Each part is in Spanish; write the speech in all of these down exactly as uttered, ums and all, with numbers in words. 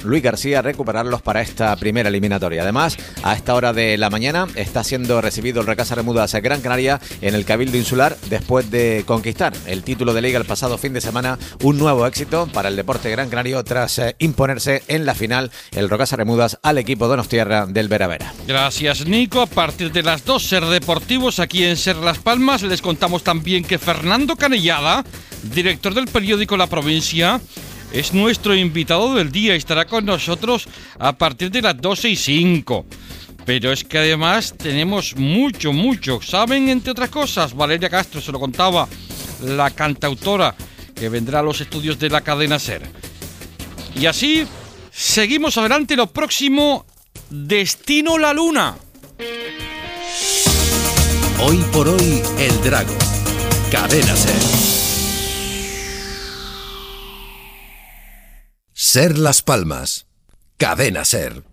Luis García recuperarlos para esta primera eliminatoria. Además, a esta hora de la mañana está siendo recibido el Rocasa Bermudas Gran Canaria en el Cabildo Insular después de conquistar el título de Liga el pasado fin de semana. Un nuevo éxito para el deporte gran canario tras eh, imponerse en la final el Rocasa Bermudas al equipo donostiarra del Vera Vera. Gracias, Nico. A partir de las dos, Ser Deportivos aquí en Ser Las Palmas. Les contamos también que Fernando Canellada, director del periódico La Provincia, es nuestro invitado del día y estará con nosotros a partir de las doce y cinco. Pero es que además tenemos mucho, mucho. Saben, entre otras cosas, Valeria Castro se lo contaba, la cantautora que vendrá a los estudios de la cadena Ser. Y así seguimos adelante. Lo próximo, Destino la Luna. Hoy por hoy, El Drago. Cadena Ser. Ser Las Palmas. Cadena Ser.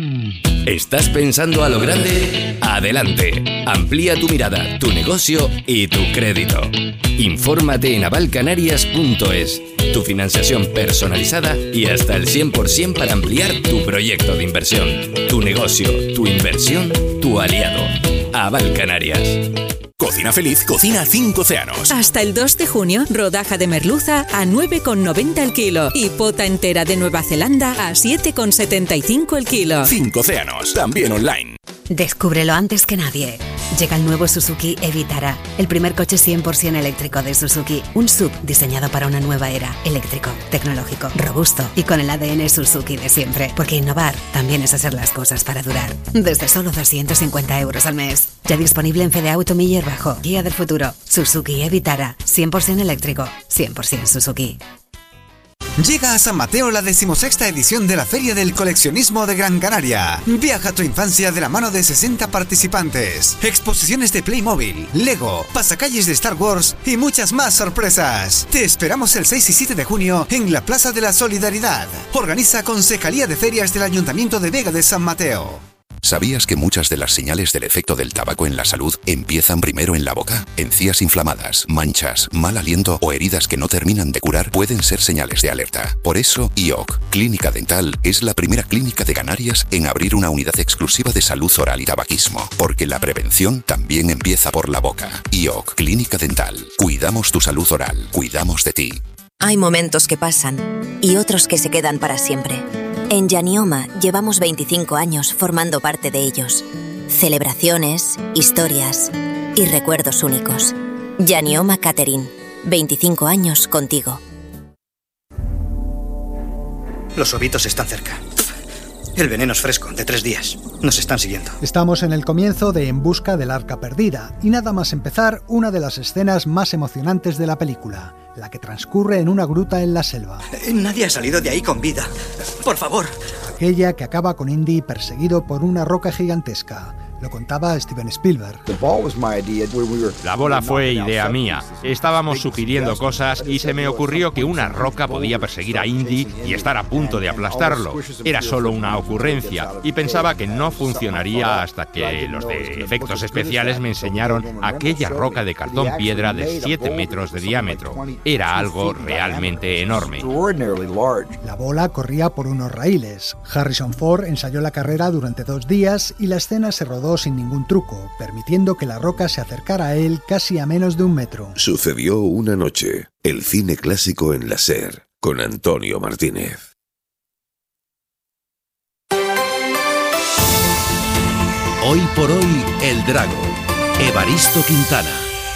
¿Estás pensando a lo grande? Adelante. Amplía tu mirada, tu negocio y tu crédito. Infórmate en avalcanarias punto es. Tu financiación personalizada y hasta el cien por ciento para ampliar tu proyecto de inversión. Tu negocio, tu inversión, tu aliado. Aval Canarias. Cocina Feliz cocina cinco océanos. Hasta el dos de junio, rodaja de merluza a nueve con noventa el kilo y pota entera de Nueva Zelanda a siete con setenta y cinco el kilo. Cinco océanos, también online. Descúbrelo antes que nadie. Llega el nuevo Suzuki e-Vitara, el primer coche cien por ciento eléctrico de Suzuki. Un S U V diseñado para una nueva era. Eléctrico, tecnológico, robusto y con el A D N Suzuki de siempre. Porque innovar también es hacer las cosas para durar. Desde solo doscientos cincuenta euros al mes. Ya disponible en Fede Auto Miller Bajo. Guía del futuro. Suzuki e-Vitara. cien por ciento eléctrico. cien por ciento Suzuki. Llega a San Mateo la decimosexta edición de la Feria del Coleccionismo de Gran Canaria. Viaja a tu infancia de la mano de sesenta participantes. Exposiciones de Playmobil, Lego, pasacalles de Star Wars y muchas más sorpresas. Te esperamos el seis y siete de junio en la Plaza de la Solidaridad. Organiza Concejalía de Ferias del Ayuntamiento de Vega de San Mateo. ¿Sabías que muchas de las señales del efecto del tabaco en la salud empiezan primero en la boca? Encías inflamadas, manchas, mal aliento o heridas que no terminan de curar pueden ser señales de alerta. Por eso, I O C, Clínica Dental, es la primera clínica de Canarias en abrir una unidad exclusiva de salud oral y tabaquismo. Porque la prevención también empieza por la boca. I O C, Clínica Dental. Cuidamos tu salud oral. Cuidamos de ti. Hay momentos que pasan y otros que se quedan para siempre. En Yanioma llevamos veinticinco años formando parte de ellos. Celebraciones, historias y recuerdos únicos. Yanioma Catering. veinticinco años contigo. Los ovitos están cerca. El veneno es fresco, de tres días. Nos están siguiendo. Estamos en el comienzo de En busca del arca perdida y nada más empezar, una de las escenas más emocionantes de la película, la que transcurre en una gruta en la selva. Nadie ha salido de ahí con vida. Por favor. Aquella que acaba con Indy perseguido por una roca gigantesca. Lo contaba Steven Spielberg. La bola fue idea mía. Estábamos sugiriendo cosas y se me ocurrió que una roca podía perseguir a Indy y estar a punto de aplastarlo. Era solo una ocurrencia y pensaba que no funcionaría hasta que los de efectos especiales me enseñaron aquella roca de cartón piedra de siete metros de diámetro. Era algo realmente enorme. La bola corría por unos raíles. Harrison Ford ensayó la carrera durante dos días y la escena se rodó sin ningún truco, permitiendo que la roca se acercara a él casi a menos de un metro. Sucedió una noche. El cine clásico en la Ser, con Antonio Martínez. Hoy por hoy, El Drago. Evaristo Quintana.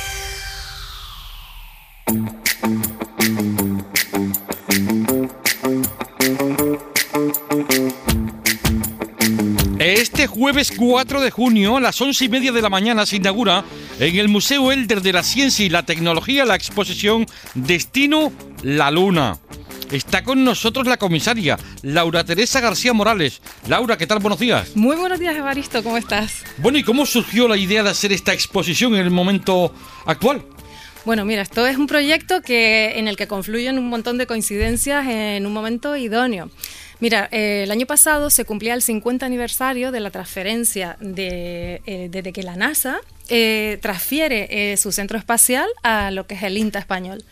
Este jueves cuatro de junio a las once y media de la mañana se inaugura en el Museo Elder de la Ciencia y la Tecnología la exposición Destino la Luna. Está con nosotros la comisaria, Laura Teresa García Morales. Laura, ¿qué tal? Buenos días. Muy buenos días, Evaristo, ¿cómo estás? Bueno, ¿y cómo surgió la idea de hacer esta exposición en el momento actual? Bueno, mira, esto es un proyecto que, en el que confluyen un montón de coincidencias en un momento idóneo. Mira, eh, el año pasado se cumplía el cincuenta aniversario de la transferencia de, eh, desde que la NASA eh, transfiere eh, su centro espacial a lo que es el INTA español.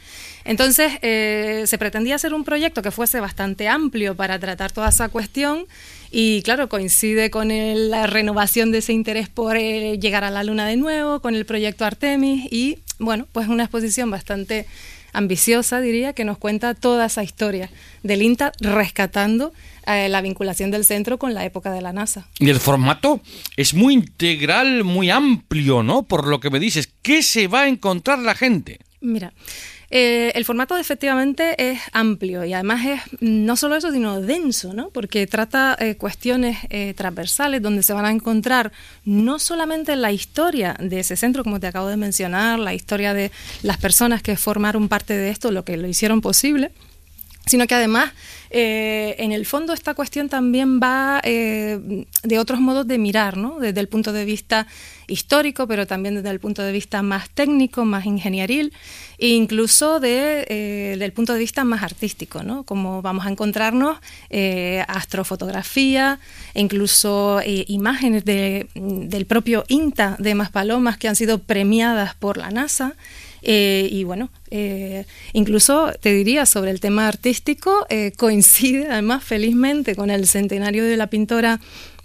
Entonces, eh, se pretendía hacer un proyecto que fuese bastante amplio para tratar toda esa cuestión y, claro, coincide con el, la renovación de ese interés por eh, llegar a la Luna de nuevo, con el proyecto Artemis y, bueno, pues una exposición bastante ambiciosa, diría, que nos cuenta toda esa historia del INTA rescatando eh, la vinculación del centro con la época de la NASA. Y el formato es muy integral, muy amplio, ¿no? Por lo que me dices, ¿qué se va a encontrar la gente? Mira, eh, el formato efectivamente es amplio y además es no solo eso, sino denso, ¿no? Porque trata eh, cuestiones eh, transversales donde se van a encontrar no solamente la historia de ese centro, como te acabo de mencionar, la historia de las personas que formaron parte de esto, lo que lo hicieron posible, sino que además, eh, en el fondo, esta cuestión también va eh, de otros modos de mirar, ¿no? Desde el punto de vista histórico, pero también desde el punto de vista más técnico, más ingenieril, e incluso de, eh, desde el punto de vista más artístico, ¿no? Como vamos a encontrarnos eh, astrofotografía, e incluso eh, imágenes de, del propio INTA de Maspalomas que han sido premiadas por la NASA. Eh, y bueno, eh, incluso te diría sobre el tema artístico, eh, coincide además felizmente con el centenario de la pintora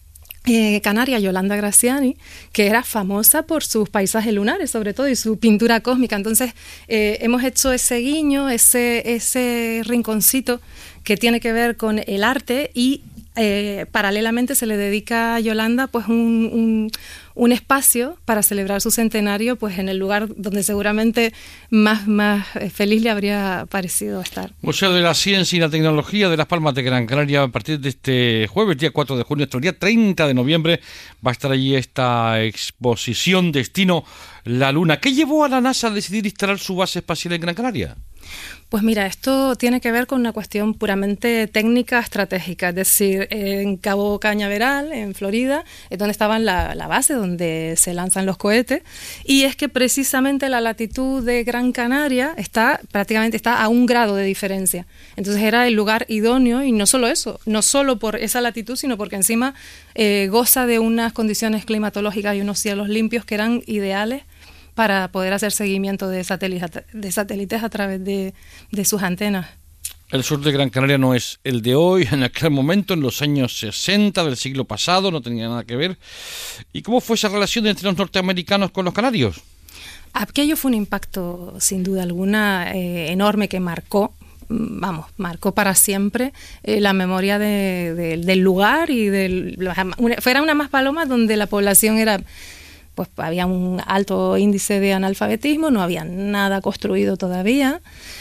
eh, canaria Yolanda Graziani, que era famosa por sus paisajes lunares sobre todo y su pintura cósmica. Entonces eh, hemos hecho ese guiño, ese, ese rinconcito que tiene que ver con el arte y Eh, paralelamente se le dedica a Yolanda pues un, un, un espacio para celebrar su centenario pues en el lugar donde seguramente más, más feliz le habría parecido estar. Museo de la Ciencia y la Tecnología de Las Palmas de Gran Canaria, a partir de este jueves, día cuatro de junio, hasta el día treinta de noviembre, va a estar allí esta exposición Destino la Luna. ¿Qué llevó a la NASA a decidir instalar su base espacial en Gran Canaria? Pues mira, esto tiene que ver con una cuestión puramente técnica estratégica, es decir, en Cabo Cañaveral, en Florida, es donde estaba la, la base, donde se lanzan los cohetes, y es que precisamente la latitud de Gran Canaria está prácticamente está a un grado de diferencia. Entonces era el lugar idóneo, y no solo eso, no solo por esa latitud, sino porque encima eh, goza de unas condiciones climatológicas y unos cielos limpios que eran ideales para poder hacer seguimiento de satélites, de satélites a través de, de sus antenas. El sur de Gran Canaria no es el de hoy, en aquel momento, en los años sesenta del siglo pasado, no tenía nada que ver. ¿Y cómo fue esa relación entre los norteamericanos con los canarios? Aquello fue un impacto, sin duda alguna, eh, enorme que marcó, vamos, marcó para siempre eh, la memoria de, de, del lugar y del... Una, fuera una Maspalomas donde la población era... pues había un alto índice de analfabetismo, no había nada construido todavía.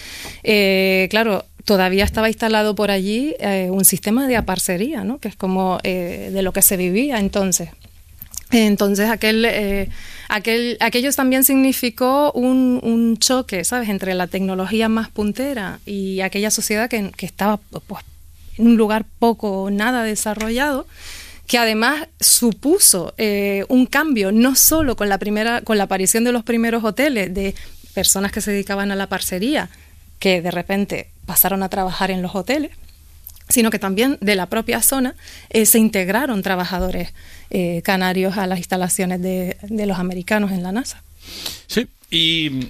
Eh, claro, todavía estaba instalado por allí eh, un sistema de aparcería, ¿no? Que es como eh, de lo que se vivía entonces. Entonces aquel, eh, aquel, aquello también significó un, un choque, ¿sabes?, entre la tecnología más puntera y aquella sociedad que, que estaba pues, en un lugar poco o nada desarrollado, que además supuso eh, un cambio no solo con la primera con la aparición de los primeros hoteles de personas que se dedicaban a la parcería, que de repente pasaron a trabajar en los hoteles, sino que también de la propia zona eh, se integraron trabajadores eh, canarios a las instalaciones de, de los americanos en la NASA. Sí, y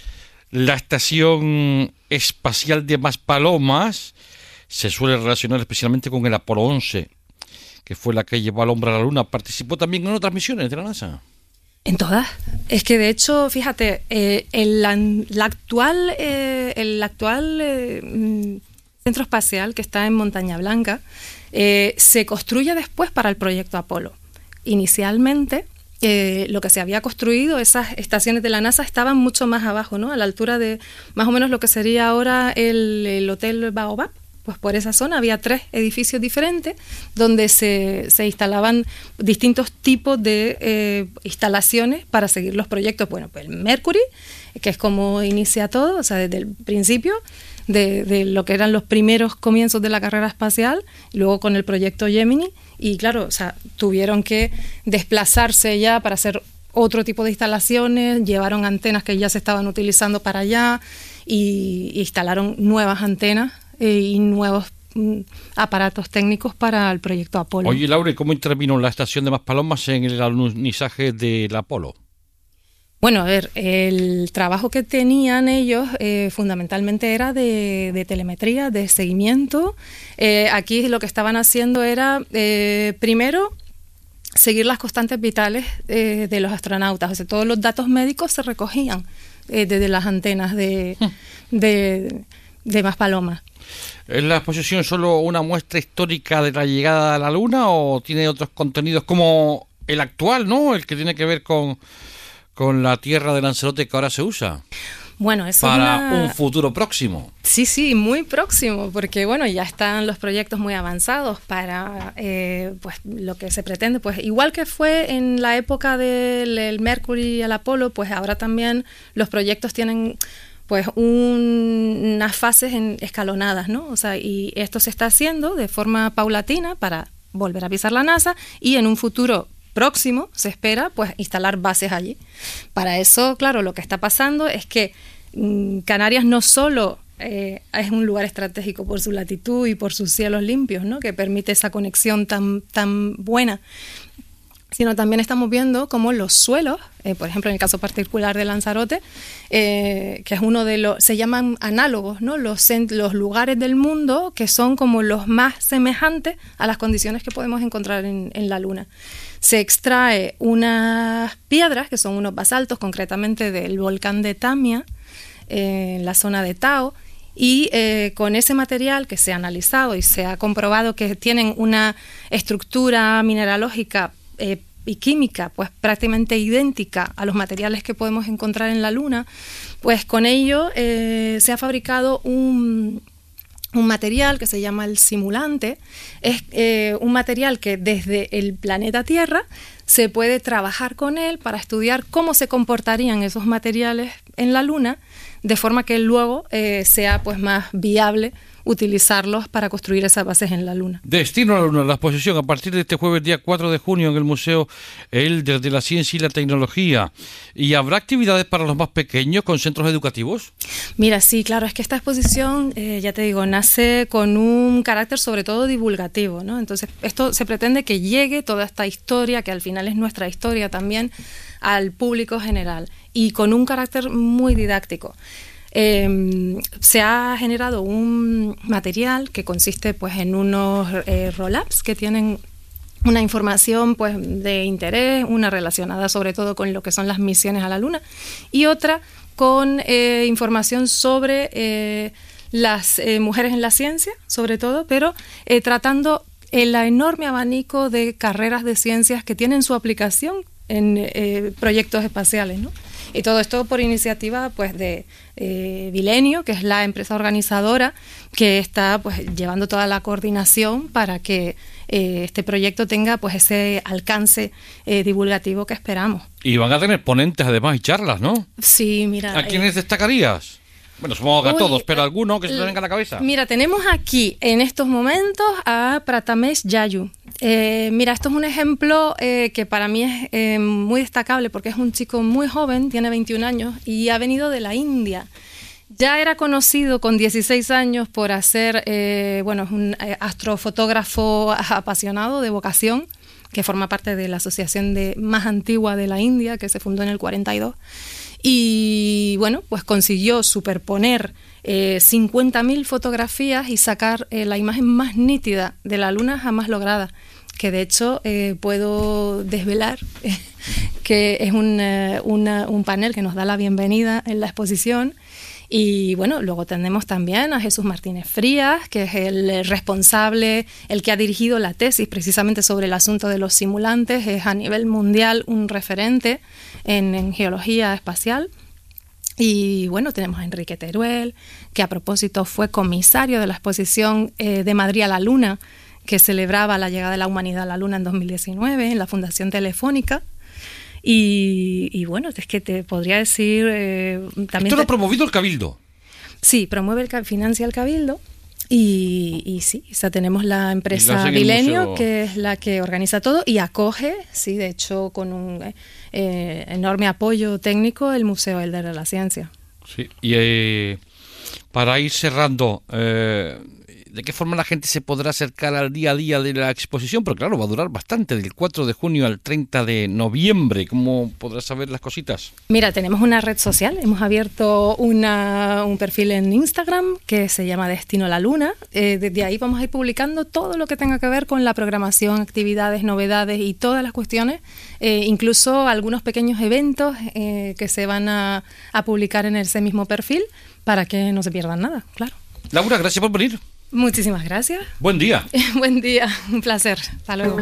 la Estación Espacial de Maspalomas se suele relacionar especialmente con el Apolo once, que fue la que llevó al hombre a la Luna. ¿Participó también en otras misiones de la NASA? En todas. Es que de hecho, fíjate, eh, el, la, la actual, eh, el actual eh, centro espacial que está en Montaña Blanca eh, se construye después para el proyecto Apolo. Inicialmente, eh, lo que se había construido, esas estaciones de la NASA estaban mucho más abajo, ¿no? A la altura de más o menos lo que sería ahora el, el Hotel Baobab. Pues por esa zona había tres edificios diferentes donde se, se instalaban distintos tipos de eh, instalaciones para seguir los proyectos. Bueno, pues el Mercury, que es como inicia todo, o sea, desde el principio de, de lo que eran los primeros comienzos de la carrera espacial, y luego con el proyecto Gemini, y claro, o sea, tuvieron que desplazarse ya para hacer otro tipo de instalaciones, llevaron antenas que ya se estaban utilizando para allá y, y instalaron nuevas antenas y nuevos mm, aparatos técnicos para el proyecto Apolo. Oye, Laura, ¿cómo intervino la estación de Maspalomas en el alunizaje del Apolo? Bueno, a ver, el trabajo que tenían ellos eh, fundamentalmente era de, de telemetría, de seguimiento. Eh, aquí lo que estaban haciendo era, eh, primero, seguir las constantes vitales eh, de los astronautas. O sea, todos los datos médicos se recogían eh, desde las antenas de, de, de Maspalomas. ¿Es la exposición solo una muestra histórica de la llegada a la Luna o tiene otros contenidos como el actual, ¿no? El que tiene que ver con... con la Tierra de Lanzarote que ahora se usa? Bueno, eso para es una... un futuro próximo. Sí, sí, muy próximo, porque bueno, ya están los proyectos muy avanzados para eh, pues lo que se pretende, pues igual que fue en la época del el Mercury y el Apolo, pues ahora también los proyectos tienen pues un, unas fases en, escalonadas, ¿no? O sea, y esto se está haciendo de forma paulatina para volver a pisar la NASA y en un futuro próximo se espera pues instalar bases allí. Para eso, claro, lo que está pasando es que mmm, Canarias no solo eh, es un lugar estratégico por su latitud y por sus cielos limpios, ¿no? Que permite esa conexión tan, tan buena, sino también estamos viendo cómo los suelos, eh, por ejemplo en el caso particular de Lanzarote, eh, que es uno de los, se llaman análogos, ¿no? Los, los lugares del mundo que son como los más semejantes a las condiciones que podemos encontrar en, en la Luna. Se extrae unas piedras que son unos basaltos, concretamente del volcán de Tamia, eh, en la zona de Tao, y eh, con ese material que se ha analizado y se ha comprobado que tienen una estructura mineralógica eh, y química pues prácticamente idéntica a los materiales que podemos encontrar en la Luna, pues con ello eh, se ha fabricado un... un material que se llama el simulante. Es eh, un material que desde el planeta Tierra se puede trabajar con él para estudiar cómo se comportarían esos materiales en la Luna, de forma que luego eh, sea pues más viable utilizarlos para construir esas bases en la Luna. Destino a la Luna, la exposición a partir de este jueves día cuatro de junio en el Museo Elder de la Ciencia y la Tecnología. ¿Y habrá actividades para los más pequeños con centros educativos? Mira, sí, claro, es que esta exposición, eh, ya te digo, nace con un carácter sobre todo divulgativo, ¿no? Entonces, esto se pretende que llegue toda esta historia, que al final es nuestra historia también, al público general y con un carácter muy didáctico. Eh, se ha generado un material que consiste pues en unos eh, roll-ups que tienen una información pues de interés, una relacionada sobre todo con lo que son las misiones a la Luna y otra con eh, información sobre eh, las eh, mujeres en la ciencia, sobre todo, pero eh, tratando el enorme abanico de carreras de ciencias que tienen su aplicación en eh, proyectos espaciales, ¿no? Y todo esto por iniciativa pues de eh, Vilenio, que es la empresa organizadora que está pues llevando toda la coordinación para que eh, este proyecto tenga pues ese alcance eh, divulgativo que esperamos. Y van a tener ponentes además y charlas, ¿no? Sí, mira. ¿A quiénes eh, destacarías? Bueno, supongo que a todos, pero alguno que se te venga a la cabeza. Mira, tenemos aquí en estos momentos a Prathamesh Yayu. Eh, mira, esto es un ejemplo eh, que para mí es eh, muy destacable porque es un chico muy joven, tiene veintiún años y ha venido de la India. Ya era conocido con dieciséis años por hacer, eh, bueno, es un eh, astrofotógrafo apasionado de vocación que forma parte de la asociación de, más antigua de la India, que se fundó en el cuarenta y dos. Y bueno, pues consiguió superponer eh, cincuenta mil fotografías y sacar eh, la imagen más nítida de la Luna jamás lograda, que de hecho eh, puedo desvelar eh, que es un, eh, una, un panel que nos da la bienvenida en la exposición. Y bueno, luego tenemos también a Jesús Martínez Frías, que es el responsable, el que ha dirigido la tesis precisamente sobre el asunto de los simulantes, es a nivel mundial un referente en, en geología espacial. Y bueno, tenemos a Enrique Teruel, que a propósito fue comisario de la exposición eh, de Madrid a la Luna, que celebraba la llegada de la humanidad a la Luna en dos mil diecinueve en la Fundación Telefónica. Y, y bueno, es que te podría decir... Eh, también Esto lo te... ha promovido el Cabildo. Sí, promueve, el, financia el Cabildo. Y, y sí, o sea, tenemos la empresa Vilenio, que es la que organiza todo y acoge, sí, de hecho, con un eh, enorme apoyo técnico, el Museo Elder de la Ciencia. Sí, y eh, para ir cerrando, eh, ¿de qué forma la gente se podrá acercar al día a día de la exposición? Porque claro, va a durar bastante, del cuatro de junio al treinta de noviembre. ¿Cómo podrás saber las cositas? Mira, tenemos una red social, hemos abierto una, un perfil en Instagram que se llama Destino a la Luna. Eh, desde ahí vamos a ir publicando todo lo que tenga que ver con la programación, actividades, novedades y todas las cuestiones, eh, incluso algunos pequeños eventos eh, que se van a, a publicar en ese mismo perfil para que no se pierdan nada, claro. Laura, gracias por venir. Muchísimas gracias. Buen día. Buen día, un placer. Hasta luego.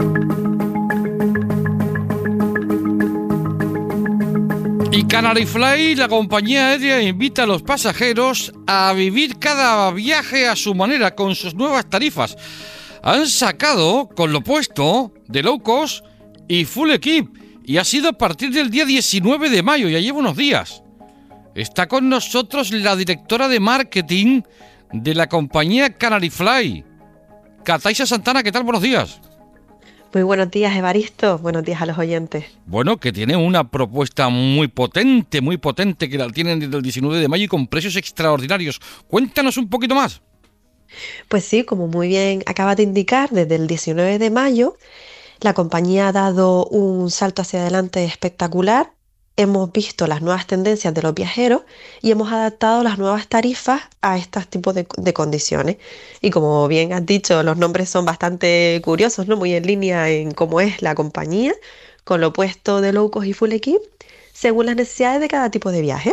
Y Canary Fly, la compañía aérea, invita a los pasajeros a vivir cada viaje a su manera con sus nuevas tarifas. Han sacado con lo puesto de low cost y full equip y ha sido a partir del día diecinueve de mayo, ya lleva unos días. Está con nosotros la directora de marketing de la compañía Canary Fly, Cataisa Santana. ¿Qué tal? Buenos días. Muy buenos días, Evaristo. Buenos días a los oyentes. Bueno, que tiene una propuesta muy potente, muy potente, que la tienen desde el diecinueve de mayo y con precios extraordinarios. Cuéntanos un poquito más. Pues sí, como muy bien acabas de indicar, desde el diecinueve de mayo la compañía ha dado un salto hacia adelante espectacular. Hemos visto las nuevas tendencias de los viajeros y hemos adaptado las nuevas tarifas a estos tipos de, de condiciones. Y como bien has dicho, los nombres son bastante curiosos, ¿no? Muy en línea en cómo es la compañía, con lo opuesto de low cost y full equip, según las necesidades de cada tipo de viaje.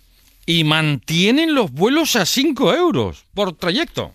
Y mantienen los vuelos a cinco euros por trayecto.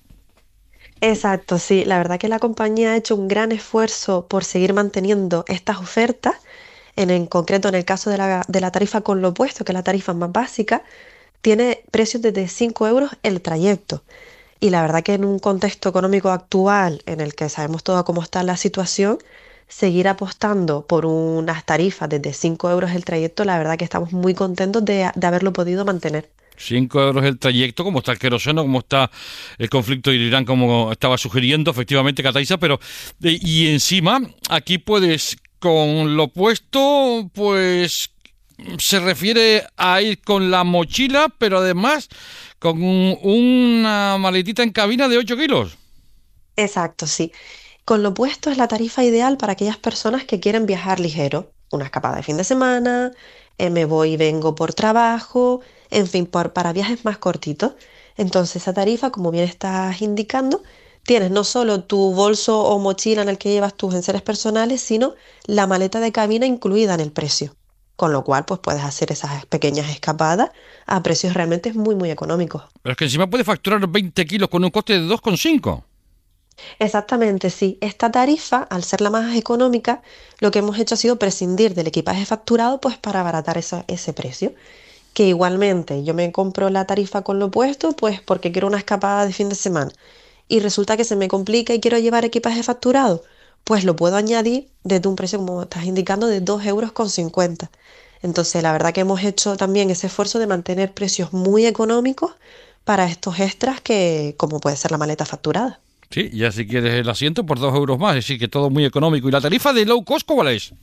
Exacto, sí. La verdad que la compañía ha hecho un gran esfuerzo por seguir manteniendo estas ofertas. En, en concreto, en el caso de la, de la tarifa con lo opuesto, que es la tarifa más básica, tiene precios desde cinco euros el trayecto. Y la verdad que en un contexto económico actual, en el que sabemos todo cómo está la situación, seguir apostando por unas tarifas desde cinco euros el trayecto, la verdad que estamos muy contentos de, de haberlo podido mantener. cinco euros el trayecto, como está el queroseno, como está el conflicto de Irán, como estaba sugiriendo, efectivamente, Cataisa, pero eh, y encima, aquí puedes... Con lo puesto, pues se refiere a ir con la mochila, pero además con un, una maletita en cabina de ocho kilos. Exacto, sí. Con lo puesto es la tarifa ideal para aquellas personas que quieren viajar ligero. Una escapada de fin de semana, eh, me voy y vengo por trabajo, en fin, por, para viajes más cortitos. Entonces esa tarifa, como bien estás indicando, tienes no solo tu bolso o mochila en el que llevas tus enseres personales, sino la maleta de cabina incluida en el precio. Con lo cual, pues puedes hacer esas pequeñas escapadas a precios realmente muy, muy económicos. Pero es que encima puedes facturar veinte kilos con un coste de dos coma cinco. Exactamente, sí. Esta tarifa, al ser la más económica, lo que hemos hecho ha sido prescindir del equipaje facturado, pues para abaratar eso, ese precio. Que igualmente, yo me compro la tarifa con lo opuesto, pues porque quiero una escapada de fin de semana. Y resulta que se me complica y quiero llevar equipaje facturado, pues lo puedo añadir desde un precio, como estás indicando, de dos euros con cincuenta. Entonces, la verdad que hemos hecho también ese esfuerzo de mantener precios muy económicos para estos extras que, como puede ser la maleta facturada. Sí, ya si quieres el asiento por dos euros más, es decir, que todo muy económico. ¿Y la tarifa de low cost cuál es?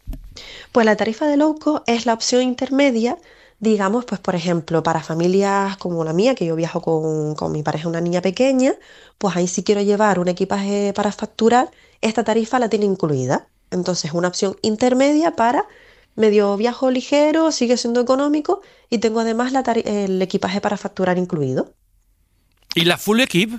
Pues la tarifa de low cost es la opción intermedia, digamos, pues por ejemplo, para familias como la mía, que yo viajo con, con mi pareja, una niña pequeña, pues ahí si quiero llevar un equipaje para facturar, esta tarifa la tiene incluida. Entonces es una opción intermedia para medio viajo ligero, sigue siendo económico y tengo además la el equipaje para facturar incluido. ¿Y la full equip?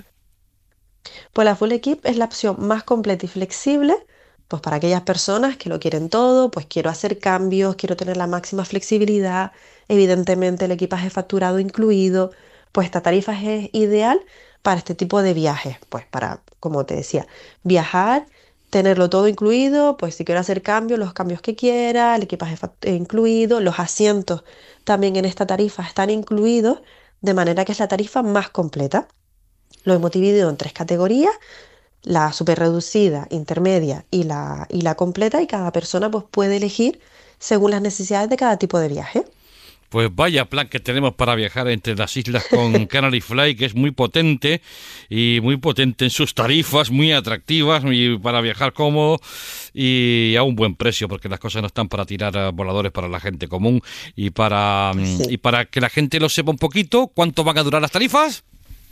Pues la full equip es la opción más completa y flexible, pues para aquellas personas que lo quieren todo, pues quiero hacer cambios, quiero tener la máxima flexibilidad, evidentemente el equipaje facturado incluido, pues esta tarifa es ideal para este tipo de viajes, pues para, como te decía, viajar, tenerlo todo incluido, pues si quiero hacer cambios, los cambios que quiera, el equipaje incluido, los asientos también en esta tarifa están incluidos, de manera que es la tarifa más completa. Lo hemos dividido en tres categorías, la súper reducida, intermedia y la, y la completa, y cada persona pues puede elegir según las necesidades de cada tipo de viaje. Pues vaya plan que tenemos para viajar entre las islas con Canary Fly, que es muy potente y muy potente en sus tarifas, muy atractivas y para viajar cómodo y a un buen precio, porque las cosas no están para tirar voladores para la gente común y para, sí. y para que la gente lo sepa un poquito. ¿Cuánto van a durar las tarifas?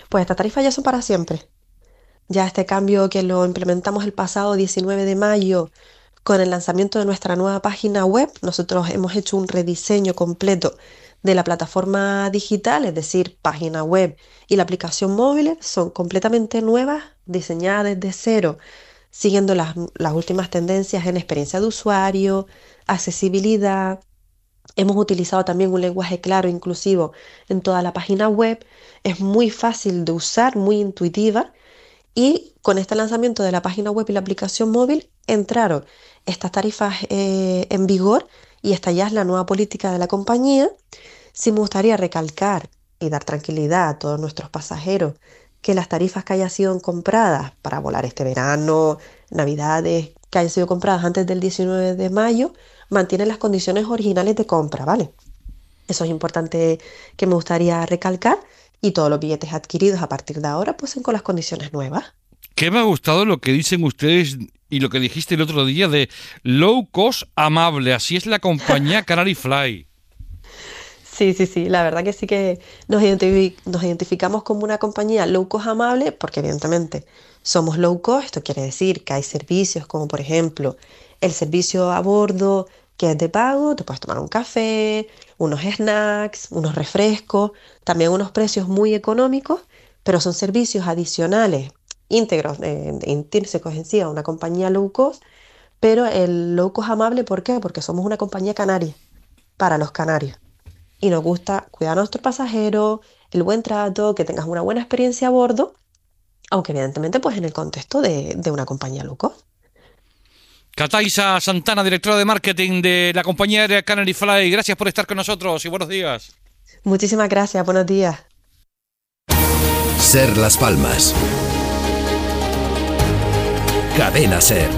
Pues estas tarifas ya son para siempre. Ya este cambio que lo implementamos el pasado diecinueve de mayo con el lanzamiento de nuestra nueva página web, nosotros hemos hecho un rediseño completo de la plataforma digital, es decir, página web y la aplicación móvil son completamente nuevas, diseñadas desde cero, siguiendo las, las últimas tendencias en experiencia de usuario, accesibilidad. Hemos utilizado también un lenguaje claro e inclusivo en toda la página web. Es muy fácil de usar, muy intuitiva. Y con este lanzamiento de la página web y la aplicación móvil entraron estas tarifas eh, en vigor y esta ya es la nueva política de la compañía. Sí me gustaría recalcar y dar tranquilidad a todos nuestros pasajeros que las tarifas que hayan sido compradas para volar este verano, navidades, que hayan sido compradas antes del diecinueve de mayo, mantienen las condiciones originales de compra, ¿vale? Eso es importante que me gustaría recalcar y todos los billetes adquiridos a partir de ahora pues son con las condiciones nuevas. ¿Qué me ha gustado lo que dicen ustedes y lo que dijiste el otro día de low cost amable? Así es la compañía Canary Fly. Sí, sí, sí, la verdad que sí que nos, identific- nos identificamos como una compañía low cost amable porque evidentemente somos low cost. Esto quiere decir que hay servicios como por ejemplo el servicio a bordo que es de pago, te puedes tomar un café, unos snacks, unos refrescos, también unos precios muy económicos, pero son servicios adicionales, íntegros, eh, intrínsecos en sí a una compañía low cost, pero el low cost amable, ¿por qué? Porque somos una compañía canaria, para los canarios. Y nos gusta cuidar a nuestros pasajeros, el buen trato, que tengas una buena experiencia a bordo, aunque evidentemente pues en el contexto de, de una compañía low cost. Cataisa Santana, directora de marketing de la compañía aérea Canary Fly, gracias por estar con nosotros y buenos días. Muchísimas gracias, buenos días. Ser Las Palmas. Cadena Ser.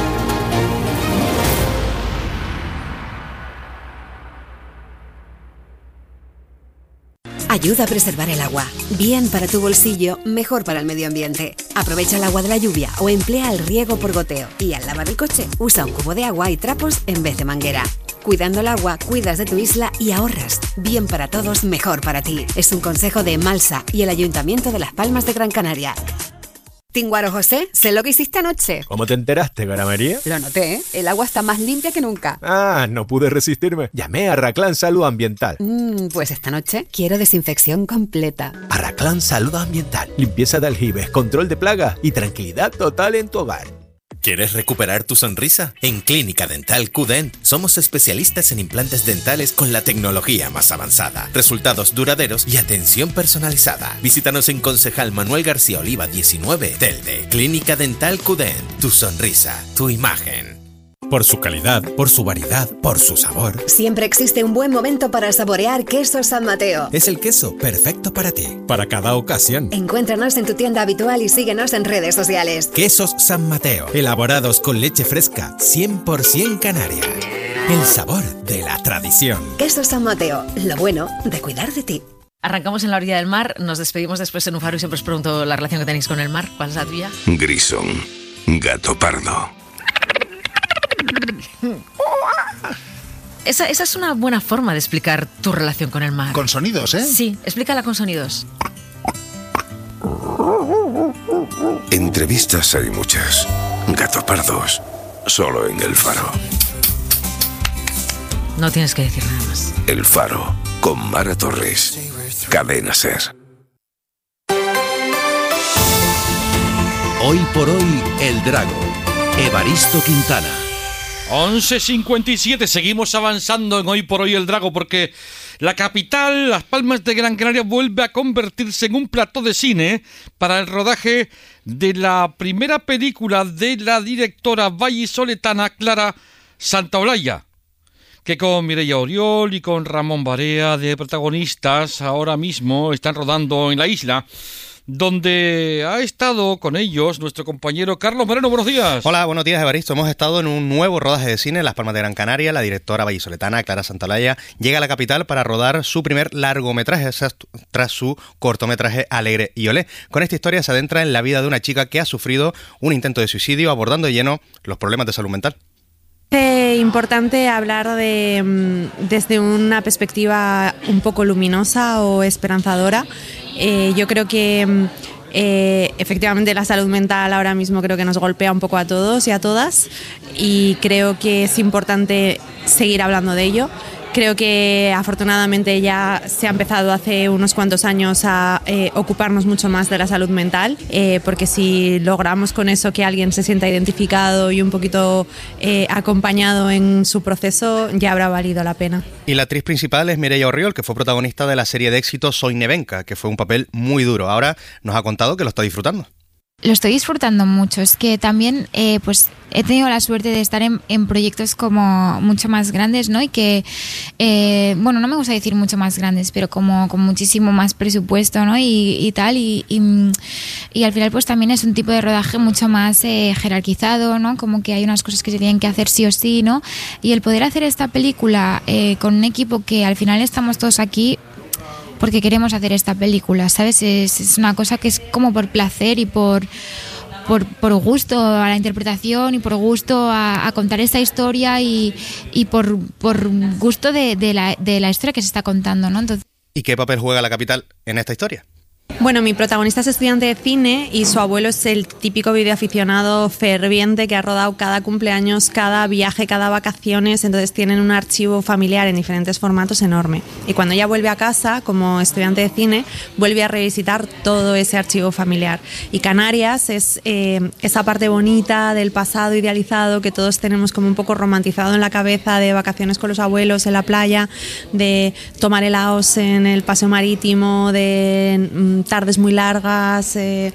Ayuda a preservar el agua. Bien para tu bolsillo, mejor para el medio ambiente. Aprovecha el agua de la lluvia o emplea el riego por goteo. Y al lavar el coche, usa un cubo de agua y trapos en vez de manguera. Cuidando el agua, cuidas de tu isla y ahorras. Bien para todos, mejor para ti. Es un consejo de Malsa y el Ayuntamiento de Las Palmas de Gran Canaria. Tinguaro José, sé lo que hiciste anoche. ¿Cómo te enteraste, Gara María? Lo noté, ¿eh? El agua está más limpia que nunca. Ah, no pude resistirme. Llamé a Arraclán Salud Ambiental. Mm, pues esta noche quiero desinfección completa. Arraclán Salud Ambiental. Limpieza de aljibes, control de plagas y tranquilidad total en tu hogar. ¿Quieres recuperar tu sonrisa? En Clínica Dental Q-Dent somos especialistas en implantes dentales con la tecnología más avanzada, resultados duraderos y atención personalizada. Visítanos en Concejal Manuel García Oliva diecinueve, Telde. Clínica Dental Q-Dent. Tu sonrisa, tu imagen. Por su calidad, por su variedad, por su sabor. Siempre existe un buen momento para saborear queso San Mateo. Es el queso perfecto para ti, para cada ocasión. Encuéntranos en tu tienda habitual y síguenos en redes sociales. Quesos San Mateo, elaborados con leche fresca, cien por ciento canaria. El sabor de la tradición. Queso San Mateo, lo bueno de cuidar de ti. Arrancamos en la orilla del mar, nos despedimos después en un faro y siempre os pregunto la relación que tenéis con el mar. ¿Cuál es la tuya? Grison, gato pardo. Esa, esa es una buena forma de explicar tu relación con el mar. Con sonidos, ¿eh? Sí, explícala con sonidos. Entrevistas hay muchas. Gato pardos, solo en El Faro. No tienes que decir nada más. El Faro, con Mara Torres. Cadena Ser. Hoy por hoy, El Drago. Evaristo Quintana. once cincuenta y siete, seguimos avanzando en Hoy por Hoy el Drago porque la capital, Las Palmas de Gran Canaria, vuelve a convertirse en un plató de cine para el rodaje de la primera película de la directora vallisoletana Clara Santaolalla, que con Mireia Oriol y con Ramón Barea de protagonistas ahora mismo están rodando en la isla, donde ha estado con ellos nuestro compañero Carlos Moreno. Buenos días. Hola, buenos días, Evaristo. Hemos estado en un nuevo rodaje de cine en Las Palmas de Gran Canaria. La directora vallisoletana Clara Santaolalla llega a la capital para rodar su primer largometraje tras su cortometraje Alegre y Olé. Con esta historia se adentra en la vida de una chica que ha sufrido un intento de suicidio, abordando de lleno los problemas de salud mental. Es importante hablar de, desde una perspectiva un poco luminosa o esperanzadora. Eh, yo creo que eh, efectivamente la salud mental ahora mismo creo que nos golpea un poco a todos y a todas, y creo que es importante seguir hablando de ello. Creo que afortunadamente ya se ha empezado hace unos cuantos años a eh, ocuparnos mucho más de la salud mental, eh, porque si logramos con eso que alguien se sienta identificado y un poquito eh, acompañado en su proceso, ya habrá valido la pena. Y la actriz principal es Mireia Orriol, que fue protagonista de la serie de éxito Soy Nevenka, que fue un papel muy duro. Ahora nos ha contado que lo está disfrutando. Lo estoy disfrutando mucho. Es que también eh, pues he tenido la suerte de estar en, en proyectos como mucho más grandes, ¿no? Y que, eh, bueno, no me gusta decir mucho más grandes, pero como con muchísimo más presupuesto, ¿no? Y, y tal. Y, y, y al final pues también es un tipo de rodaje mucho más eh, jerarquizado, ¿no? Como que hay unas cosas que se tienen que hacer sí o sí, ¿no? Y el poder hacer esta película eh, con un equipo que al final estamos todos aquí porque queremos hacer esta película, ¿sabes? Es, es una cosa que es como por placer y por, por, por gusto a la interpretación y por gusto a, a contar esta historia y, y por, por gusto de, de, la, de la historia que se está contando, ¿no? Entonces... ¿Y qué papel juega la capital en esta historia? Bueno, mi protagonista es estudiante de cine y su abuelo es el típico videoaficionado ferviente que ha rodado cada cumpleaños, cada viaje, cada vacaciones, entonces tienen un archivo familiar en diferentes formatos enorme. Y cuando ella vuelve a casa, como estudiante de cine, vuelve a revisitar todo ese archivo familiar. Y Canarias es eh, esa parte bonita del pasado idealizado que todos tenemos como un poco romantizado en la cabeza, de vacaciones con los abuelos en la playa, de tomar helados en el paseo marítimo, de mm, tardes muy largas, eh,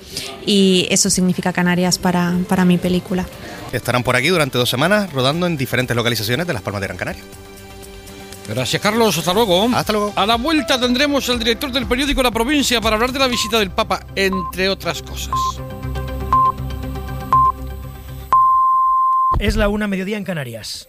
y eso significa Canarias para, para mi película. Estarán por aquí durante dos semanas rodando en diferentes localizaciones de Las Palmas de Gran Canaria. Gracias, Carlos. Hasta luego. Hasta luego. A la vuelta tendremos al director del periódico La Provincia para hablar de la visita del Papa, entre otras cosas. Es la una, mediodía en Canarias.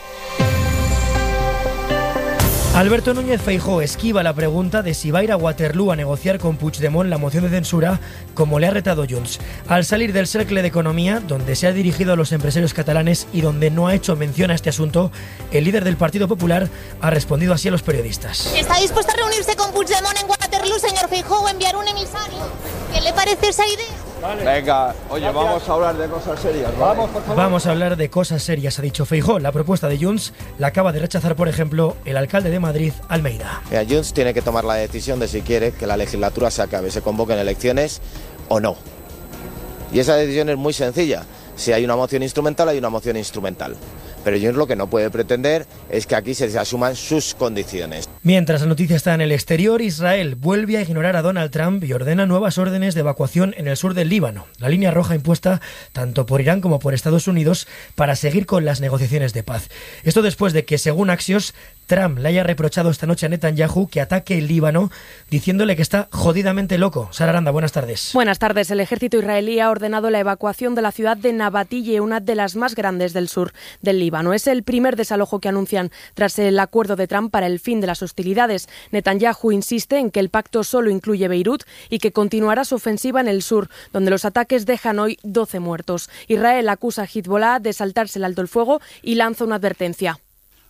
Alberto Núñez Feijóo esquiva la pregunta de si va a ir a Waterloo a negociar con Puigdemont la moción de censura, como le ha retado Junts. Al salir del Cercle de Economía, donde se ha dirigido a los empresarios catalanes y donde no ha hecho mención a este asunto, el líder del Partido Popular ha respondido así a los periodistas. ¿Está dispuesto a reunirse con Puigdemont en Waterloo, señor Feijóo, o enviar un emisario? ¿Qué le parece esa idea? Vale. Venga, oye, gracias. Vamos a hablar de cosas serias, ¿vale? Vamos, por favor. Vamos a hablar de cosas serias, ha dicho Feijóo. La propuesta de Junts la acaba de rechazar, por ejemplo, el alcalde de Madrid, Almeida. Mira, Junts tiene que tomar la decisión de si quiere que la legislatura se acabe, se convoquen elecciones o no. Y esa decisión es muy sencilla. Si hay una moción instrumental, hay una moción instrumental. Pero Junts lo que no puede pretender es que aquí se asuman sus condiciones. Mientras la noticia está en el exterior, Israel vuelve a ignorar a Donald Trump y ordena nuevas órdenes de evacuación en el sur del Líbano, la línea roja impuesta tanto por Irán como por Estados Unidos para seguir con las negociaciones de paz. Esto después de que, según Axios, Trump le haya reprochado esta noche a Netanyahu que ataque el Líbano, diciéndole que está jodidamente loco. Sara Aranda, buenas tardes. Buenas tardes. El ejército israelí ha ordenado la evacuación de la ciudad de Nabatille, una de las más grandes del sur del Líbano. Es el primer desalojo que anuncian tras el acuerdo de Trump para el fin de las hostilidades. Netanyahu insiste en que el pacto solo incluye Beirut y que continuará su ofensiva en el sur, donde los ataques dejan hoy doce muertos. Israel acusa a Hezbollah de saltarse el alto el fuego y lanza una advertencia.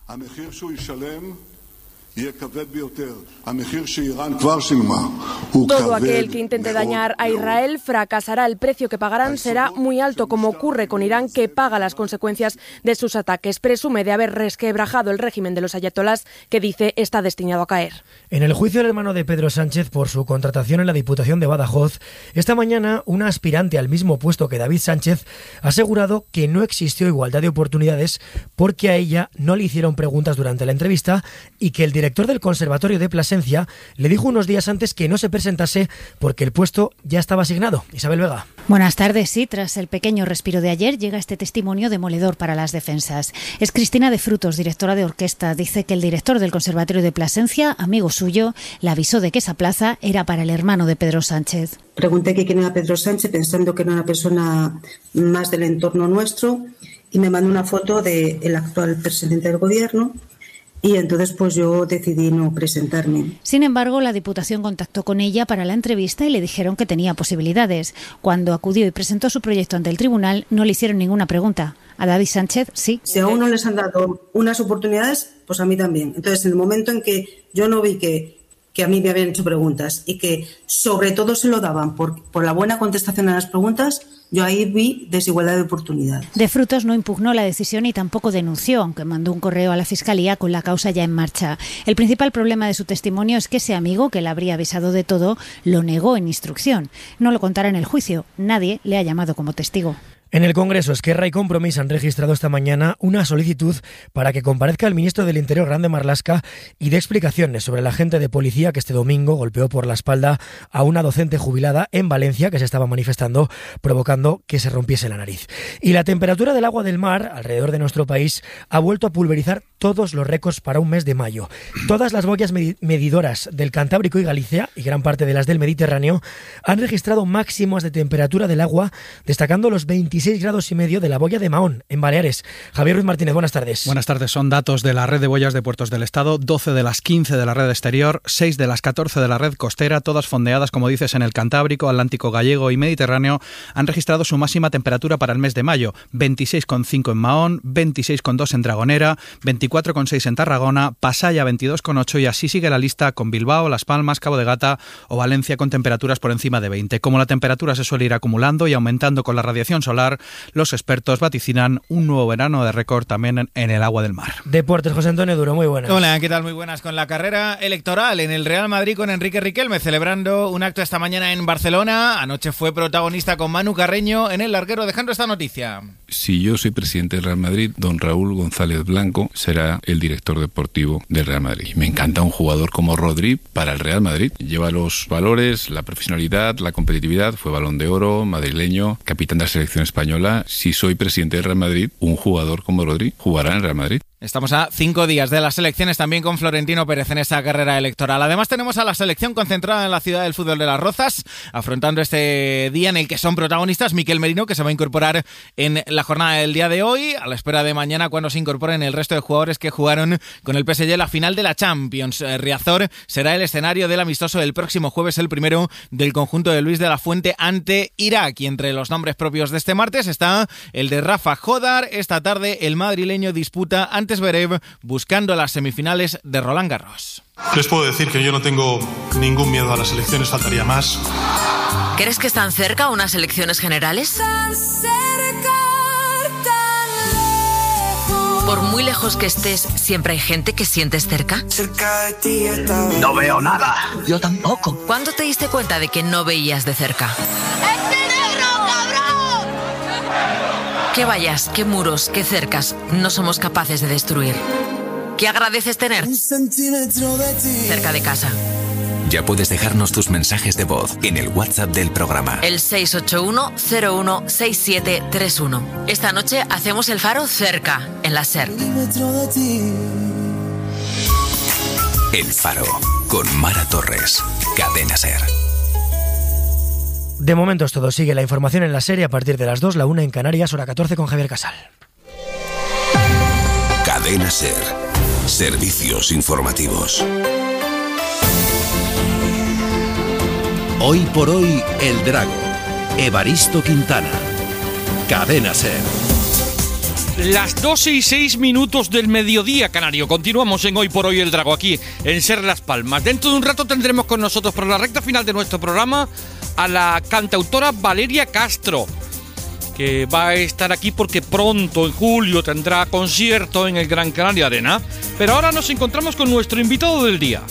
Todo aquel que intente dañar a Israel fracasará. El precio que pagarán será muy alto, como ocurre con Irán, que paga las consecuencias de sus ataques. Presume de haber resquebrajado el régimen de los ayatolás, que dice está destinado a caer. En el juicio del hermano de Pedro Sánchez por su contratación en la Diputación de Badajoz, esta mañana una aspirante al mismo puesto que David Sánchez ha asegurado que no existió igualdad de oportunidades porque a ella no le hicieron preguntas durante la entrevista y que el El director del Conservatorio de Plasencia le dijo unos días antes que no se presentase porque el puesto ya estaba asignado. Isabel Vega. Buenas tardes. Sí, tras el pequeño respiro de ayer llega este testimonio demoledor para las defensas. Es Cristina de Frutos, directora de orquesta. Dice que el director del Conservatorio de Plasencia, amigo suyo, le avisó de que esa plaza era para el hermano de Pedro Sánchez. Pregunté que quién era Pedro Sánchez pensando que era una persona más del entorno nuestro y me mandó una foto del actual presidente del gobierno. Y entonces pues yo decidí no presentarme. Sin embargo, la Diputación contactó con ella para la entrevista y le dijeron que tenía posibilidades. Cuando acudió y presentó su proyecto ante el tribunal, no le hicieron ninguna pregunta. A David Sánchez, sí. Si a uno les han dado unas oportunidades, pues a mí también. Entonces, en el momento en que yo no vi que, que a mí me habían hecho preguntas y que sobre todo se lo daban por, por la buena contestación a las preguntas, yo ahí vi desigualdad de oportunidades. De Frutos no impugnó la decisión y tampoco denunció, aunque mandó un correo a la Fiscalía con la causa ya en marcha. El principal problema de su testimonio es que ese amigo, que le habría avisado de todo, lo negó en instrucción. No lo contará en el juicio. Nadie le ha llamado como testigo. En el Congreso, Esquerra y Compromís han registrado esta mañana una solicitud para que comparezca el ministro del Interior, Grande Marlaska, y dé explicaciones sobre el agente de policía que este domingo golpeó por la espalda a una docente jubilada en Valencia que se estaba manifestando, provocando que se rompiese la nariz. Y la temperatura del agua del mar alrededor de nuestro país ha vuelto a pulverizar todos los récords para un mes de mayo. Todas las boyas medidoras del Cantábrico y Galicia, y gran parte de las del Mediterráneo, han registrado máximos de temperatura del agua, destacando los veintiséis grados y medio de la boya de Mahón, en Baleares. Javier Ruiz Martínez, buenas tardes. Buenas tardes, son datos de la red de boyas de puertos del Estado, doce de las quince de la red exterior, seis de las catorce de la red costera, todas fondeadas, como dices, en el Cantábrico, Atlántico Gallego y Mediterráneo, han registrado su máxima temperatura para el mes de mayo, veintiséis coma cinco en Mahón, veintiséis coma dos en Dragonera, veinticuatro coma seis en Tarragona, Pasaya veintidós coma ocho y así sigue la lista con Bilbao, Las Palmas, Cabo de Gata o Valencia con temperaturas por encima de veinte. Como la temperatura se suele ir acumulando y aumentando con la radiación solar, los expertos vaticinan un nuevo verano de récord también en, en el agua del mar. Deportes, José Antonio Duro, muy buenas. Hola, ¿qué tal? Muy buenas. Con la carrera electoral en el Real Madrid con Enrique Riquelme celebrando un acto esta mañana en Barcelona. Anoche fue protagonista con Manu Carreño en el larguero, dejando esta noticia. Si yo soy presidente del Real Madrid, don Raúl González Blanco será el director deportivo del Real Madrid. Me encanta un jugador como Rodri para el Real Madrid. Lleva los valores, la profesionalidad, la competitividad. Fue Balón de Oro, madrileño, capitán de la selección española. Si soy presidente del Real Madrid, un jugador como Rodri jugará en el Real Madrid. Estamos a cinco días de las elecciones, también con Florentino Pérez en esta carrera electoral. Además tenemos a la selección concentrada en la ciudad del fútbol de Las Rozas, afrontando este día en el que son protagonistas Miquel Merino, que se va a incorporar en la jornada del día de hoy, a la espera de mañana cuando se incorporen el resto de jugadores que jugaron con el P S G la final de la Champions. Riazor será el escenario del amistoso del próximo jueves, el primero del conjunto de Luis de la Fuente ante Irak. Y entre los nombres propios de este martes está el de Rafa Jodar. Esta tarde el madrileño disputa ante Zverev buscando las semifinales de Roland Garros. Les puedo decir que yo no tengo ningún miedo a las elecciones, faltaría más. ¿Crees que están cerca unas elecciones generales? Tan cerca, tan lejos. Por muy lejos que estés, ¿siempre hay gente que sientes cerca? Cerca de ti está... No veo nada. Yo tampoco. ¿Cuándo te diste cuenta de que no veías de cerca? ¿Qué vallas, qué muros, qué cercas no somos capaces de destruir? ¿Qué agradeces tener? Un centímetro de ti. Cerca de casa. Ya puedes dejarnos tus mensajes de voz en el WhatsApp del programa. El seis ocho uno cero uno seis siete tres uno. Esta noche hacemos el faro cerca, en la SER. De ti. El Faro, con Mara Torres. Cadena SER. De momento es todo. Sigue la información en la serie a partir de las dos, la una en Canarias, hora catorce con Javier Casal. Cadena SER. Servicios informativos. Hoy por hoy, El Drago. Evaristo Quintana. Cadena SER. Las doce y seis minutos del mediodía canario. Continuamos en Hoy por Hoy El Drago, aquí en SER Las Palmas. Dentro de un rato tendremos con nosotros, por la recta final de nuestro programa, a la cantautora Valeria Castro, que va a estar aquí porque pronto, en julio, tendrá concierto en el Gran Canaria Arena. Pero ahora nos encontramos con nuestro invitado del día.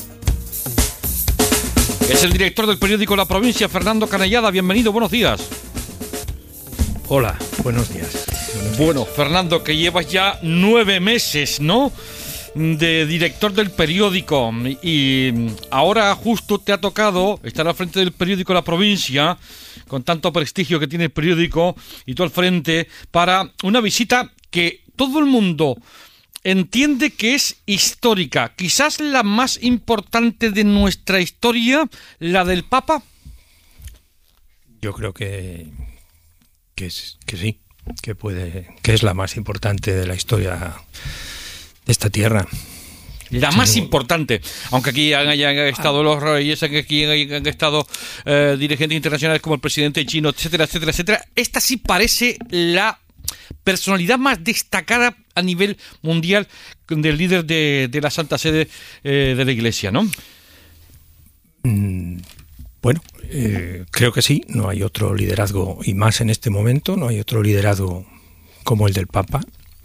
Es el director del periódico La Provincia, Fernando Canellada. Bienvenido, buenos días. Hola, buenos días. Buenos días. Bueno, Fernando, que llevas ya nueve meses, ¿no?, de director del periódico, y ahora justo te ha tocado estar al frente del periódico La Provincia, con tanto prestigio que tiene el periódico, y tú al frente, para una visita que todo el mundo entiende que es histórica, quizás la más importante de nuestra historia, la del Papa. Yo creo que que, es, que sí, que puede, que es la más importante de la historia de esta tierra. La más importante, aunque aquí hayan estado los reyes, aquí hayan estado eh, dirigentes internacionales como el presidente chino, etcétera, etcétera, etcétera. Esta sí parece la personalidad más destacada a nivel mundial del líder de, de la Santa Sede eh, de la Iglesia, ¿no? Mm, bueno, eh, creo que sí, no hay otro liderazgo, y más en este momento, no hay otro liderazgo como el del Papa,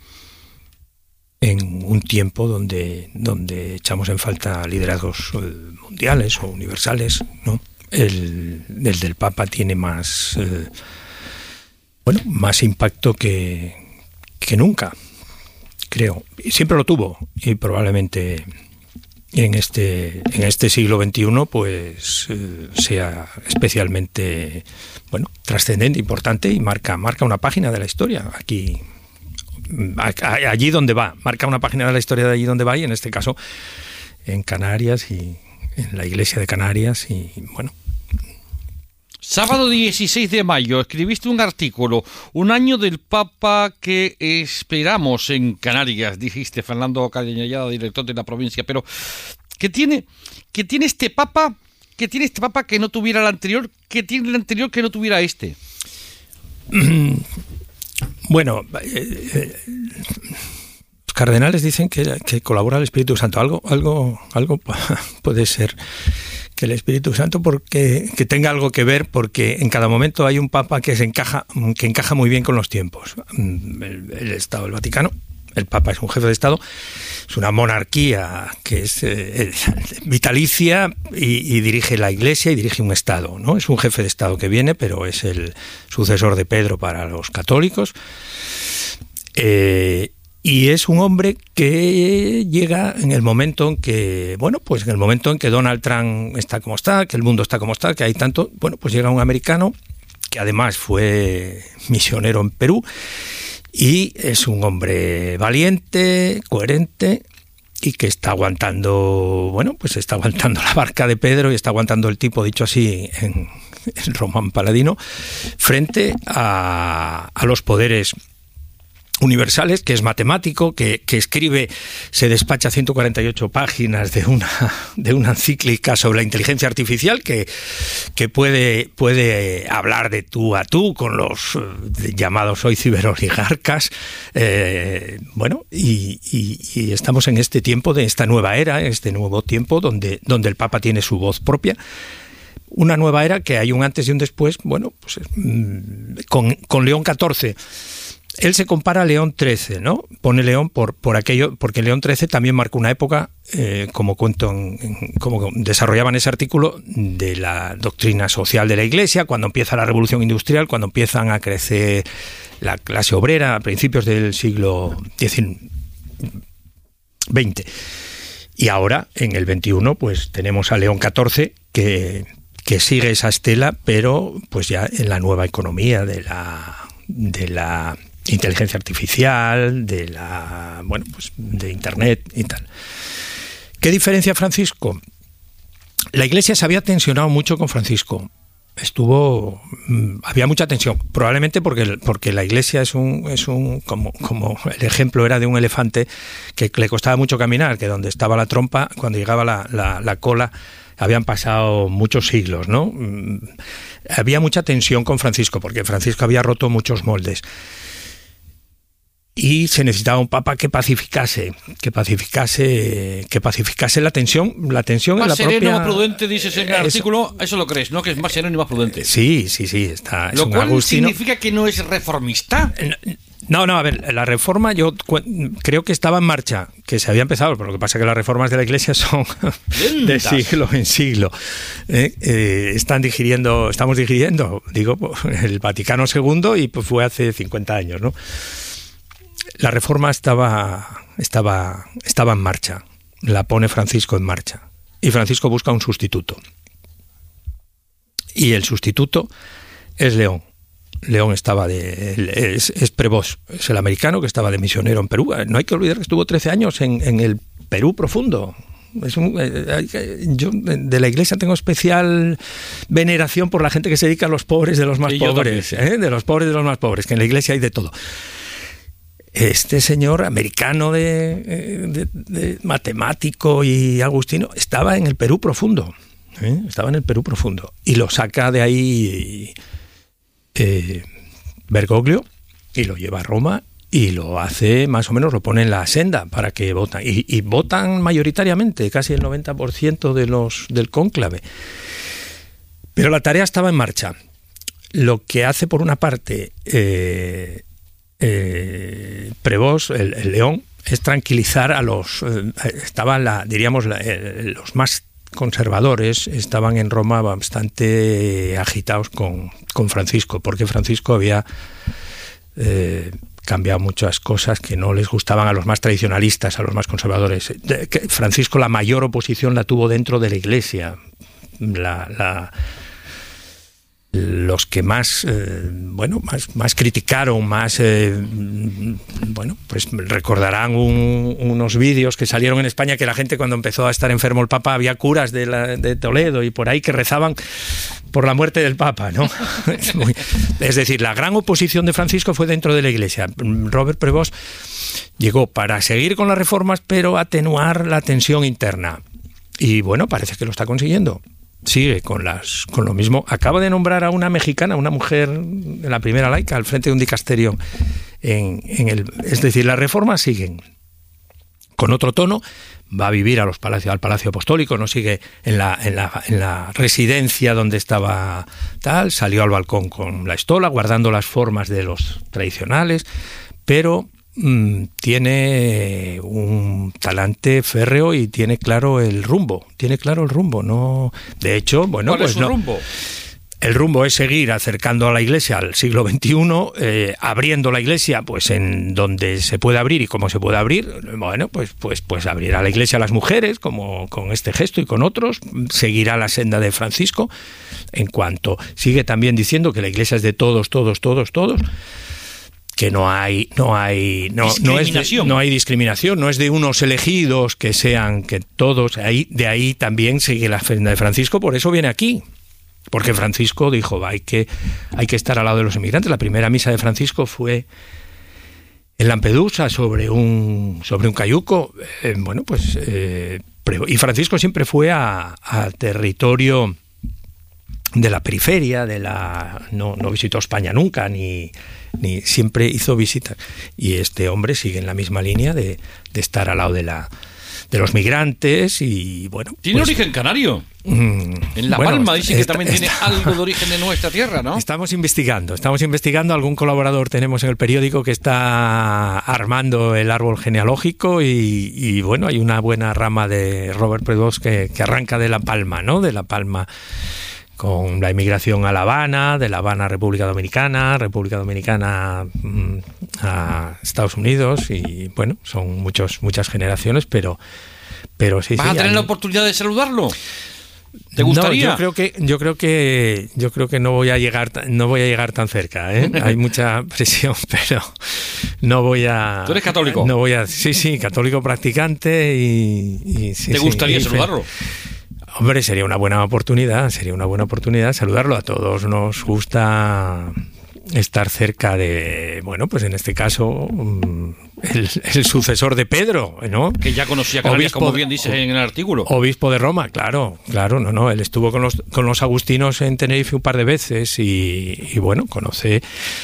en un tiempo donde, donde echamos en falta liderazgos mundiales o universales, ¿no? El, el del Papa tiene más, eh, bueno, más impacto que, que nunca, creo. Y siempre lo tuvo, y probablemente en este, en este siglo veintiuno pues eh, sea especialmente, bueno, trascendente, importante, y marca, marca una página de la historia aquí. Allí donde va, marca una página de la historia de allí donde va, y en este caso en Canarias y en la iglesia de Canarias, y bueno. Sábado dieciséis de mayo escribiste un artículo, un año del Papa que esperamos en Canarias, dijiste, Fernando Cañellada, director de la provincia, pero ¿qué tiene, qué tiene este Papa, qué tiene este Papa que no tuviera el anterior, qué tiene el anterior que no tuviera este? Bueno, eh, eh, los cardenales dicen que, que colabora el Espíritu Santo. Algo, algo, algo puede ser que el Espíritu Santo porque que tenga algo que ver, porque en cada momento hay un Papa que se encaja, que encaja muy bien con los tiempos. El, el Estado del Vaticano, el Papa es un jefe de Estado, es una monarquía que es eh, vitalicia y, y dirige la Iglesia y dirige un Estado, ¿no? Es un jefe de Estado que viene, pero es el sucesor de Pedro para los católicos. Eh, y es un hombre que llega en el momento en que, bueno, pues en el momento en que Donald Trump está como está, que el mundo está como está, que hay tanto, bueno, pues llega un americano que además fue misionero en Perú. Y es un hombre valiente, coherente, y que está aguantando, bueno, pues está aguantando la barca de Pedro y está aguantando el tipo, dicho así en, en Román Paladino, frente a, a los poderes universales, que es matemático, que, que escribe, se despacha ciento cuarenta y ocho páginas de una de una encíclica sobre la inteligencia artificial que, que puede, puede hablar de tú a tú con los eh, llamados hoy ciberoligarcas, eh, bueno, y, y, y estamos en este tiempo de esta nueva era, este nuevo tiempo donde, donde el Papa tiene su voz propia. Una nueva era que hay un antes y un después, bueno, pues con, con León catorce. Él se compara a León trece, ¿no? Pone León por, por aquello, porque León trece también marcó una época, eh, como cuento, en, en, como desarrollaba en ese artículo, de la doctrina social de la Iglesia, cuando empieza la Revolución Industrial, cuando empiezan a crecer la clase obrera a principios del siglo veinte. Y ahora, en el veintiuno, pues tenemos a León catorce, que, que sigue esa estela, pero pues ya en la nueva economía de la... de la inteligencia artificial, de la, bueno, pues de Internet y tal. ¿Qué diferencia Francisco? La Iglesia se había tensionado mucho con Francisco. Estuvo, había mucha tensión, probablemente porque, porque la Iglesia es un, es un como, como el ejemplo era de un elefante que le costaba mucho caminar, que donde estaba la trompa, cuando llegaba la, la, la cola, habían pasado muchos siglos, ¿no? Había mucha tensión con Francisco, porque Francisco había roto muchos moldes. Y se necesitaba un papa que pacificase, que pacificase, que pacificase la tensión, la tensión en la propia... Más sereno, más prudente, dices en el artículo, eso lo crees, ¿no? Que es más sereno y más prudente. Sí, sí, sí, está. Lo cual agustino. ¿Significa que no es reformista? No, no, a ver, la reforma yo creo que estaba en marcha, que se había empezado, pero lo que pasa es que las reformas de la Iglesia son de siglo en siglo. ¿Eh? Eh, están digiriendo, estamos digiriendo, digo, el Vaticano segundo y pues fue hace cincuenta años, ¿no? La reforma estaba, estaba, estaba en marcha, la pone Francisco en marcha, y Francisco busca un sustituto. Y el sustituto es León. León estaba de... es, es Prevost, es el americano que estaba de misionero en Perú. No hay que olvidar que estuvo trece años en, en el Perú profundo. Es un, yo de la Iglesia tengo especial veneración por la gente que se dedica a los pobres de los más pobres, ¿eh? De los pobres de los más pobres, que en la Iglesia hay de todo. Este señor americano de, de, de matemático y agustino estaba en el Perú profundo, ¿eh? Estaba en el Perú profundo y lo saca de ahí eh, Bergoglio y lo lleva a Roma y lo hace más o menos, lo pone en la senda para que votan. Y, y votan mayoritariamente, casi el noventa por ciento de los del cónclave. Pero la tarea estaba en marcha. Lo que hace, por una parte, eh, eh, Prevost, el, el León, es tranquilizar a los... Eh, estaban, la, diríamos, la, eh, los más conservadores estaban en Roma bastante agitados con, con Francisco, porque Francisco había... Eh, cambiado muchas cosas que no les gustaban a los más tradicionalistas, a los más conservadores. Francisco la mayor oposición la tuvo dentro de la Iglesia. La, la, los que más, eh, bueno, más, más criticaron, más, eh, bueno, pues recordarán un, unos vídeos que salieron en España que la gente, cuando empezó a estar enfermo el Papa, había curas de, la, de Toledo y por ahí que rezaban por la muerte del Papa, ¿no? Es, muy, es decir, la gran oposición de Francisco fue dentro de la Iglesia. Robert Prevost llegó para seguir con las reformas, pero atenuar la tensión interna. Y bueno, parece que lo está consiguiendo. Sigue con las con lo mismo. Acaba de nombrar a una mexicana, una mujer, la primera laica, al frente de un dicasterio. En, en el, es decir, las reformas siguen con otro tono. Va a vivir a los palacios, al Palacio Apostólico, no sigue en la, en la, en la residencia donde estaba tal. Salió al balcón con la estola, guardando las formas de los tradicionales, pero mmm, tiene un talante férreo y tiene claro el rumbo. Tiene claro el rumbo, no. De hecho, bueno, ¿cuál pues es su no. rumbo? El rumbo es seguir acercando a la Iglesia al siglo veintiuno, eh, abriendo la Iglesia pues en donde se puede abrir y cómo se puede abrir. Bueno, pues pues pues abrirá la Iglesia a las mujeres, como con este gesto y con otros. Seguirá la senda de Francisco, en cuanto sigue también diciendo que la Iglesia es de todos, todos, todos, todos. Que no hay, no hay, no, no es de, no hay discriminación, no es de unos elegidos que sean que todos. Ahí, de ahí también sigue la senda de Francisco, por eso viene aquí. Porque Francisco dijo, hay que, hay que estar al lado de los inmigrantes. La primera misa de Francisco fue en Lampedusa sobre un, sobre un cayuco. Eh, bueno, pues... Eh, y Francisco siempre fue a, a territorio de la periferia, de la no, no visitó España nunca, ni, ni siempre hizo visitas. Y este hombre sigue en la misma línea de, de estar al lado de la... de los migrantes y bueno... ¿Tiene pues, origen canario? Mm, en La bueno, Palma dice está, que también está, tiene está, algo de origen de nuestra tierra, ¿no? Estamos investigando, estamos investigando. Algún colaborador tenemos en el periódico que está armando el árbol genealógico y, y bueno, hay una buena rama de Robert Prevost que, que arranca de La Palma, ¿no? De La Palma, con la inmigración a La Habana, de La Habana a República Dominicana, República Dominicana mmm, a Estados Unidos y bueno, son muchos muchas generaciones, pero pero sí. ¿Vas sí, a tener hay... la oportunidad de saludarlo? ¿Te gustaría? No, yo creo que yo creo que yo creo que no voy a llegar no voy a llegar tan cerca, ¿eh? Hay mucha presión, pero no voy a. ¿Tú eres católico? No voy a. Sí, sí, católico practicante y. y sí, ¿Te gustaría sí, saludarlo? Hombre, sería una buena oportunidad, sería una buena oportunidad saludarlo. A todos nos gusta estar cerca de, bueno, pues en este caso, el, el sucesor de Pedro, ¿no? Que ya conocía Canarias, como bien dice en el artículo. Obispo de Roma, claro, claro, no, no. Él estuvo con los, con los agustinos en Tenerife un par de veces y, y bueno, conoce...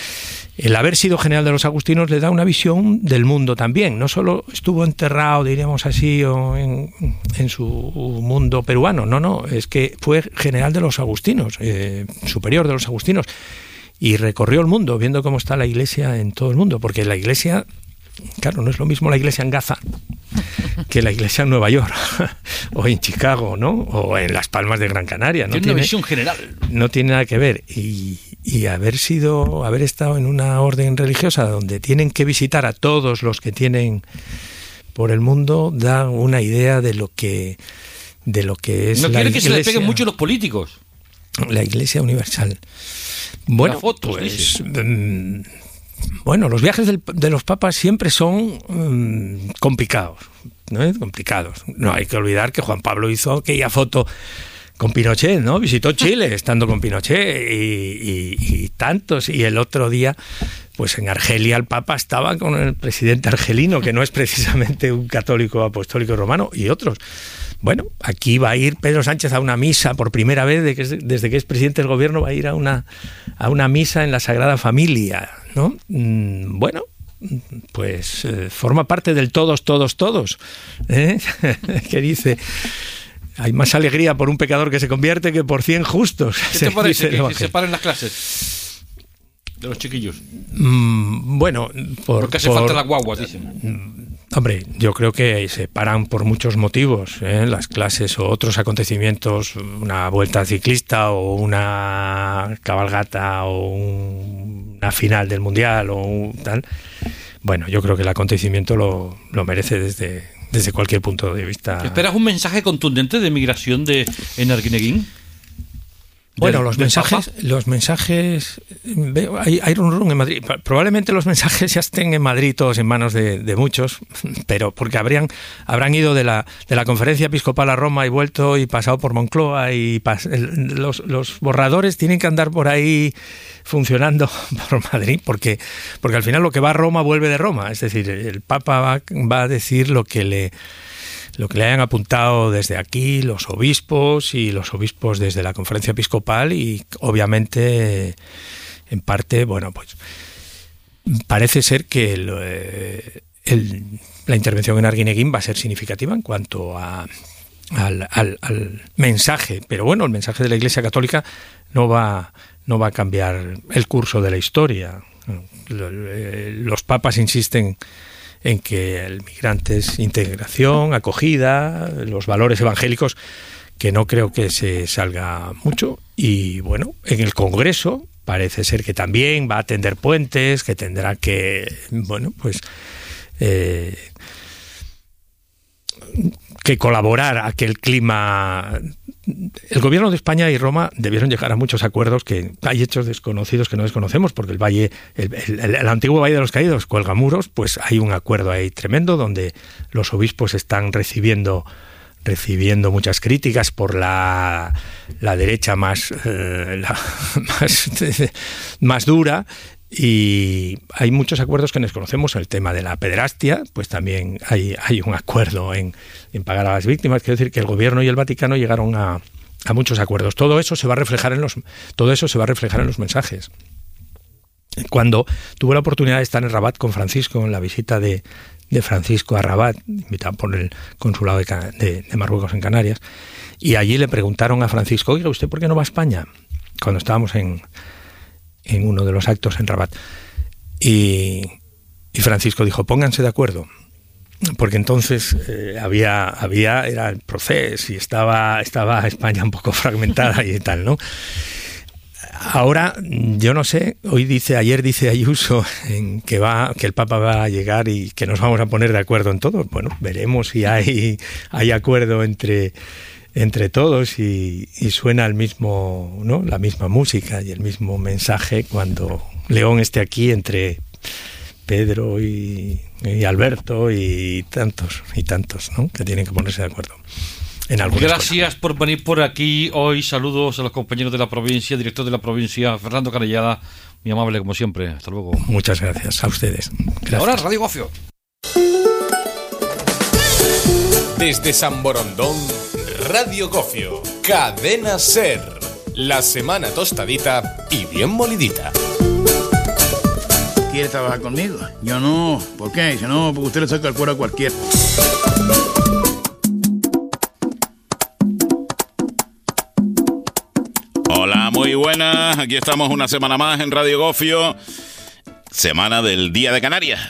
El haber sido general de los agustinos le da una visión del mundo también. No solo estuvo enterrado, diríamos así, o en, en su mundo peruano. No, no, es que fue general de los agustinos, eh, superior de los agustinos. Y recorrió el mundo viendo cómo está la iglesia en todo el mundo. Porque la iglesia, claro, no es lo mismo la iglesia en Gaza que la iglesia en Nueva York o en Chicago, ¿no? O en Las Palmas de Gran Canaria. No tiene, tiene una visión general. No tiene nada que ver. Y... Y haber sido, haber estado en una orden religiosa donde tienen que visitar a todos los que tienen por el mundo, da una idea de lo que, de lo que es no la quiere iglesia. Que se le peguen mucho los políticos. La Iglesia Universal. Bueno, fotos, pues, mmm, bueno, los viajes del, de los papas siempre son mmm, complicados, ¿no? Complicados. No hay que olvidar que Juan Pablo hizo aquella foto con Pinochet, ¿no? Visitó Chile estando con Pinochet y, y, y tantos. Y el otro día, pues en Argelia el Papa estaba con el presidente argelino, que no es precisamente un católico apostólico romano, y otros. Bueno, aquí va a ir Pedro Sánchez a una misa por primera vez de que es, desde que es presidente del gobierno, va a ir a una, a una misa en la Sagrada Familia, ¿no? Mm, bueno, pues eh, forma parte del todos, todos, todos, ¿eh? que dice... Hay más alegría por un pecador que se convierte que por cien justos. ¿Qué te parece que, que se paren las clases de los chiquillos? Mm, bueno, por, porque hace por, falta las guaguas, dicen. Hombre, yo creo que se paran por muchos motivos, ¿eh? Las clases o otros acontecimientos, una vuelta ciclista o una cabalgata o un, una final del mundial o un, tal. Bueno, yo creo que el acontecimiento lo, lo merece desde, desde cualquier punto de vista. ¿Esperas un mensaje contundente de migración de en Arguineguín? Bueno, del, los del mensajes, Papa. los mensajes, hay, hay run run en Madrid. Probablemente los mensajes ya estén en Madrid todos en manos de, de muchos, pero porque habrían, habrán ido de la, de la conferencia episcopal a Roma y vuelto y pasado por Moncloa y pas, el, los, los borradores tienen que andar por ahí funcionando por Madrid, porque, porque al final lo que va a Roma vuelve de Roma. Es decir, el Papa va, va a decir lo que le lo que le hayan apuntado desde aquí los obispos y los obispos desde la conferencia episcopal y obviamente en parte, bueno, pues parece ser que el, el, la intervención en Arguineguín va a ser significativa en cuanto a, al, al, al mensaje, pero bueno, el mensaje de la Iglesia Católica no va, no va a cambiar el curso de la historia. Los papas insisten en que el migrante es integración, acogida, los valores evangélicos, que no creo que se salga mucho. Y bueno, en el Congreso parece ser que también va a tender puentes, que tendrá que, bueno, pues eh, que colaborar a que el clima... El gobierno de España y Roma debieron llegar a muchos acuerdos, que hay hechos desconocidos que no desconocemos, porque el valle, el, el, el antiguo Valle de los Caídos, Cuelgamuros, pues hay un acuerdo ahí tremendo donde los obispos están recibiendo recibiendo muchas críticas por la, la derecha más, eh, la, más, más dura. Y hay muchos acuerdos que desconocemos. El tema de la pederastia, pues también hay, hay un acuerdo en, en pagar a las víctimas. Quiero decir que el gobierno y el Vaticano llegaron a, a muchos acuerdos. Todo eso se va a reflejar en los, todo eso se va a reflejar en los mensajes. Cuando tuve la oportunidad de estar en Rabat con Francisco, en la visita de, de Francisco a Rabat, invitado por el consulado de, de, de Marruecos en Canarias, y allí le preguntaron a Francisco, oiga, ¿usted por qué no va a España? Cuando estábamos en... en uno de los actos en Rabat. Y, y Francisco dijo, pónganse de acuerdo, porque entonces eh, había, había, era el proceso y estaba, estaba España un poco fragmentada y tal, ¿no? Ahora, yo no sé, hoy dice, ayer dice Ayuso en que va, que el Papa va a llegar y que nos vamos a poner de acuerdo en todo. Bueno, veremos si hay, hay acuerdo entre entre todos y, y suena el mismo, ¿no? La misma música y el mismo mensaje cuando León esté aquí entre Pedro y, y Alberto y tantos y tantos, ¿no? Que tienen que ponerse de acuerdo en algunas Gracias cosas. por venir por aquí hoy. Saludos a los compañeros de la provincia, director de la provincia, Fernando Canellada, muy amable como siempre. Hasta luego. Muchas gracias a ustedes. Gracias. Ahora Radio Gofio. Desde San Borondón, Radio Gofio, Cadena Ser, la semana tostadita y bien molidita. ¿Quiere trabajar conmigo? Yo no. ¿Por qué? Dice, no, porque usted le saca el cuero a cualquiera. Hola, muy buenas. Aquí estamos una semana más en Radio Gofio. Semana del Día de Canarias.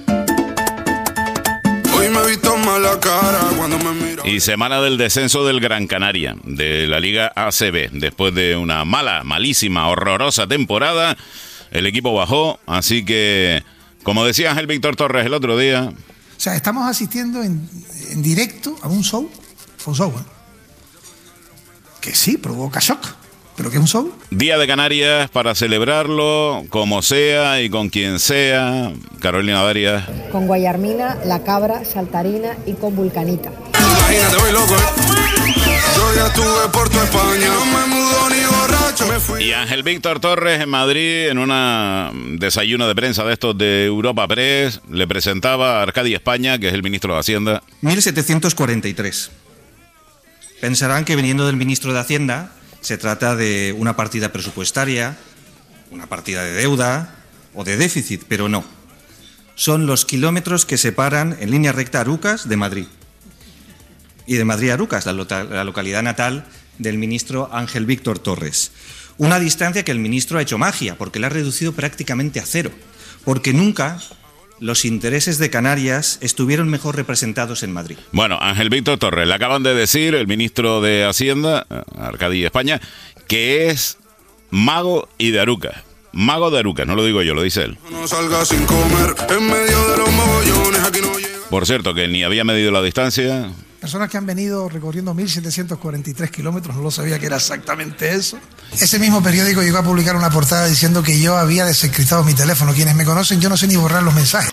Hoy me he visto mala cara cuando me miro. Y semana del descenso del Gran Canaria, de la Liga A C B. Después de una mala, malísima, horrorosa temporada, el equipo bajó. Así que, como decía Ángel Víctor Torres el otro día... O sea, estamos asistiendo en, en directo a un show. Un show, ¿eh? Que sí, provoca shock. ¿Pero qué es un show? Día de Canarias para celebrarlo, como sea y con quien sea. Carolina Darias. Con guayarmina, la cabra, saltarina y con vulcanita. Imagínate, voy loco, ¿eh? Yo ya estuve por tu España, no me mudo ni borracho, me fui. Y Ángel Víctor Torres en Madrid, en un desayuno de prensa de estos de Europa Press, le presentaba a Arcadi España, que es el ministro de Hacienda. mil setecientos cuarenta y tres. Pensarán que viniendo del ministro de Hacienda se trata de una partida presupuestaria, una partida de deuda o de déficit, pero no. son los kilómetros que separan en línea recta Arucas de Madrid. Y de Madrid a Arucas, la, lo- la localidad natal del ministro Ángel Víctor Torres. Una distancia que el ministro ha hecho magia, porque la ha reducido prácticamente a cero. Porque nunca los intereses de Canarias estuvieron mejor representados en Madrid. Bueno, Ángel Víctor Torres, le acaban de decir el ministro de Hacienda, Arcadi España, que es mago y de Arucas. Mago de Arucas, no lo digo yo, lo dice él. No salga sin comer en medio de los mogollones, aquí no llega. Por cierto, que ni había medido la distancia. Personas que han venido recorriendo mil setecientos cuarenta y tres kilómetros, no lo sabía que era exactamente eso. Ese mismo periódico llegó a publicar una portada diciendo que yo había desencriptado mi teléfono. Quienes me conocen, yo no sé ni borrar los mensajes.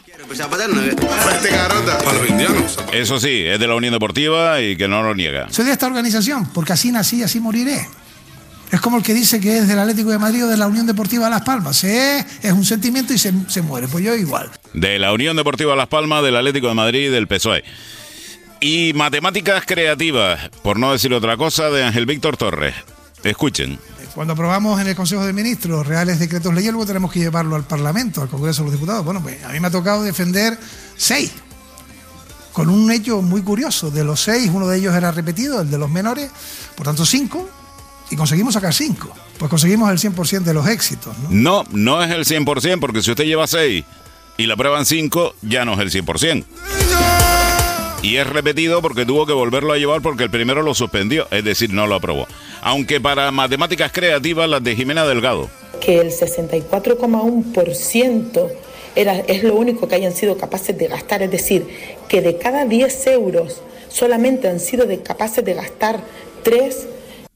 Para los indianos. Eso sí, es de la Unión Deportiva y que no lo niega. Soy de esta organización, porque así nací y así moriré. Es como el que dice que es del Atlético de Madrid o de la Unión Deportiva Las Palmas. Es, es un sentimiento y se, se muere. Pues yo igual. De la Unión Deportiva Las Palmas, del Atlético de Madrid y del P S O E. Y matemáticas creativas, por no decir otra cosa, de Ángel Víctor Torres. Escuchen. Cuando aprobamos en el Consejo de Ministros reales decretos leyes, luego tenemos que llevarlo al Parlamento, al Congreso de los Diputados. Bueno, pues a mí me ha tocado defender seis, con un hecho muy curioso. De los seis, uno de ellos era repetido, el de los menores, por tanto cinco, y conseguimos sacar cinco. Pues conseguimos el cien por ciento de los éxitos, ¿no? No, no es el cien por ciento, porque si usted lleva seis y la prueban cinco, ya no es el cien por ciento. Y es repetido porque tuvo que volverlo a llevar porque el primero lo suspendió, es decir, no lo aprobó. Aunque para matemáticas creativas, las de Jimena Delgado. Que el sesenta y cuatro coma uno por ciento era, es lo único que hayan sido capaces de gastar, es decir, que de cada diez euros solamente han sido de, capaces de gastar tres.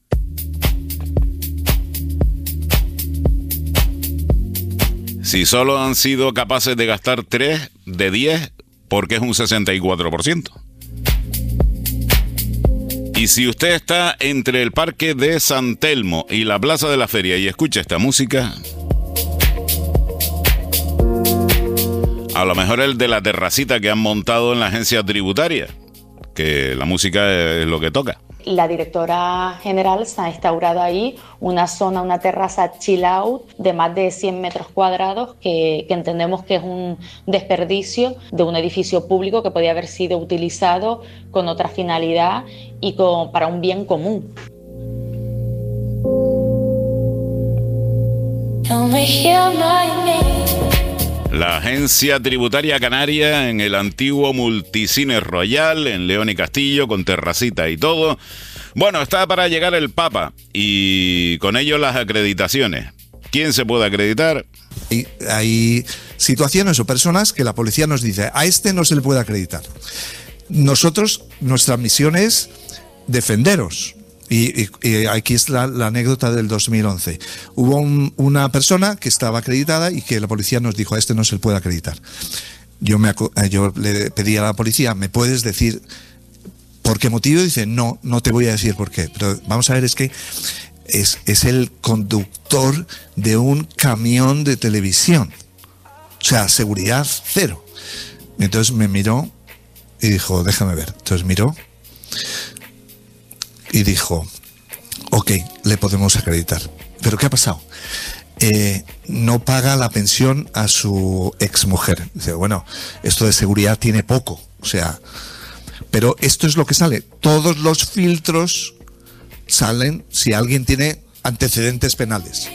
Si solo han sido capaces de gastar tres de diez, porque es un sesenta y cuatro por ciento. Y si usted está entre el Parque de San Telmo y la Plaza de la Feria y escucha esta música, a lo mejor el de la terracita que han montado en la agencia tributaria, que la música es lo que toca. La directora general se ha instaurado ahí una zona, una terraza chill out de más de cien metros cuadrados que, que entendemos que es un desperdicio de un edificio público que podía haber sido utilizado con otra finalidad y con, para un bien común. La agencia tributaria canaria en el antiguo Multicine Royal, en León y Castillo, con terracita y todo. Bueno, está para llegar el Papa y con ello las acreditaciones. ¿Quién se puede acreditar? Hay, hay situaciones o personas que la policía nos dice, a este no se le puede acreditar. Nosotros, nuestra misión es defenderos. Y, y, y aquí es la, la anécdota del dos mil once. Hubo un, una persona que estaba acreditada y que la policía nos dijo, a este no se le puede acreditar. Yo, me, yo le pedí a la policía, ¿me puedes decir por qué motivo? Y dice, no, no te voy a decir por qué. Pero vamos a ver, es que es, es el conductor de un camión de televisión. O sea, seguridad cero. Entonces me miró y dijo, déjame ver. Entonces miró y dijo, ok, le podemos acreditar. ¿Pero qué ha pasado? Eh, no paga la pensión a su exmujer. Dice, bueno, esto de seguridad tiene poco. O sea, pero esto es lo que sale. Todos los filtros salen si alguien tiene antecedentes penales.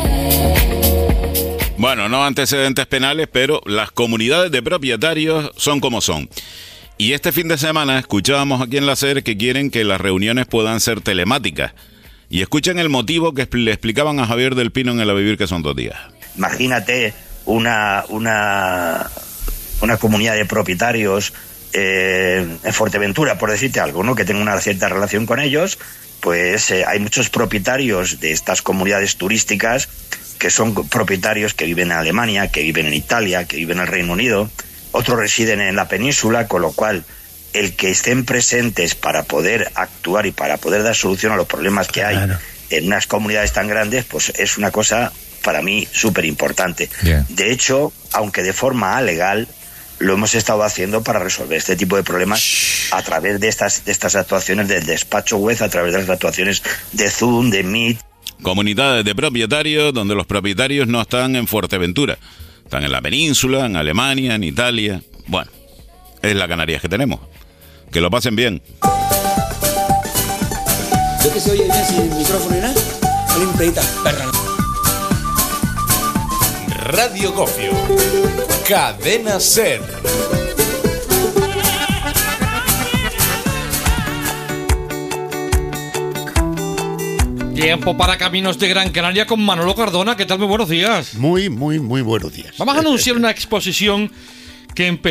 Bueno, no antecedentes penales, pero las comunidades de propietarios son como son. Y este fin de semana escuchábamos aquí en la SER que quieren que las reuniones puedan ser telemáticas. Y escuchen el motivo que le explicaban a Javier del Pino en el A Vivir, que son dos días. Imagínate una, una, una comunidad de propietarios eh, en Fuerteventura, por decirte algo, ¿no? Que tenga una cierta relación con ellos. Pues eh, hay muchos propietarios de estas comunidades turísticas que son propietarios que viven en Alemania, que viven en Italia, que viven en el Reino Unido. Otros residen en la península, con lo cual el que estén presentes para poder actuar y para poder dar solución a los problemas que hay claro. en unas comunidades tan grandes, pues es una cosa para mí súper importante. Yeah. De hecho, aunque de forma alegal, lo hemos estado haciendo para resolver este tipo de problemas Shh. a través de estas, de estas actuaciones del despacho web, a través de las actuaciones de Zoom, de Meet. Comunidades de propietarios donde los propietarios no están en Fuerteventura, Están en la península, en Alemania, en Italia. Bueno, es la Canarias que tenemos. Que lo pasen bien. ¿Yo que se oye bien sin micrófono y nada? Limpiita, perra. Radio Gofio. Cadena Ser. Tiempo para Caminos de Gran Canaria con Manolo Cardona. ¿Qué tal? Muy buenos días. Muy, muy, muy buenos días. Vamos a anunciar una exposición que empezó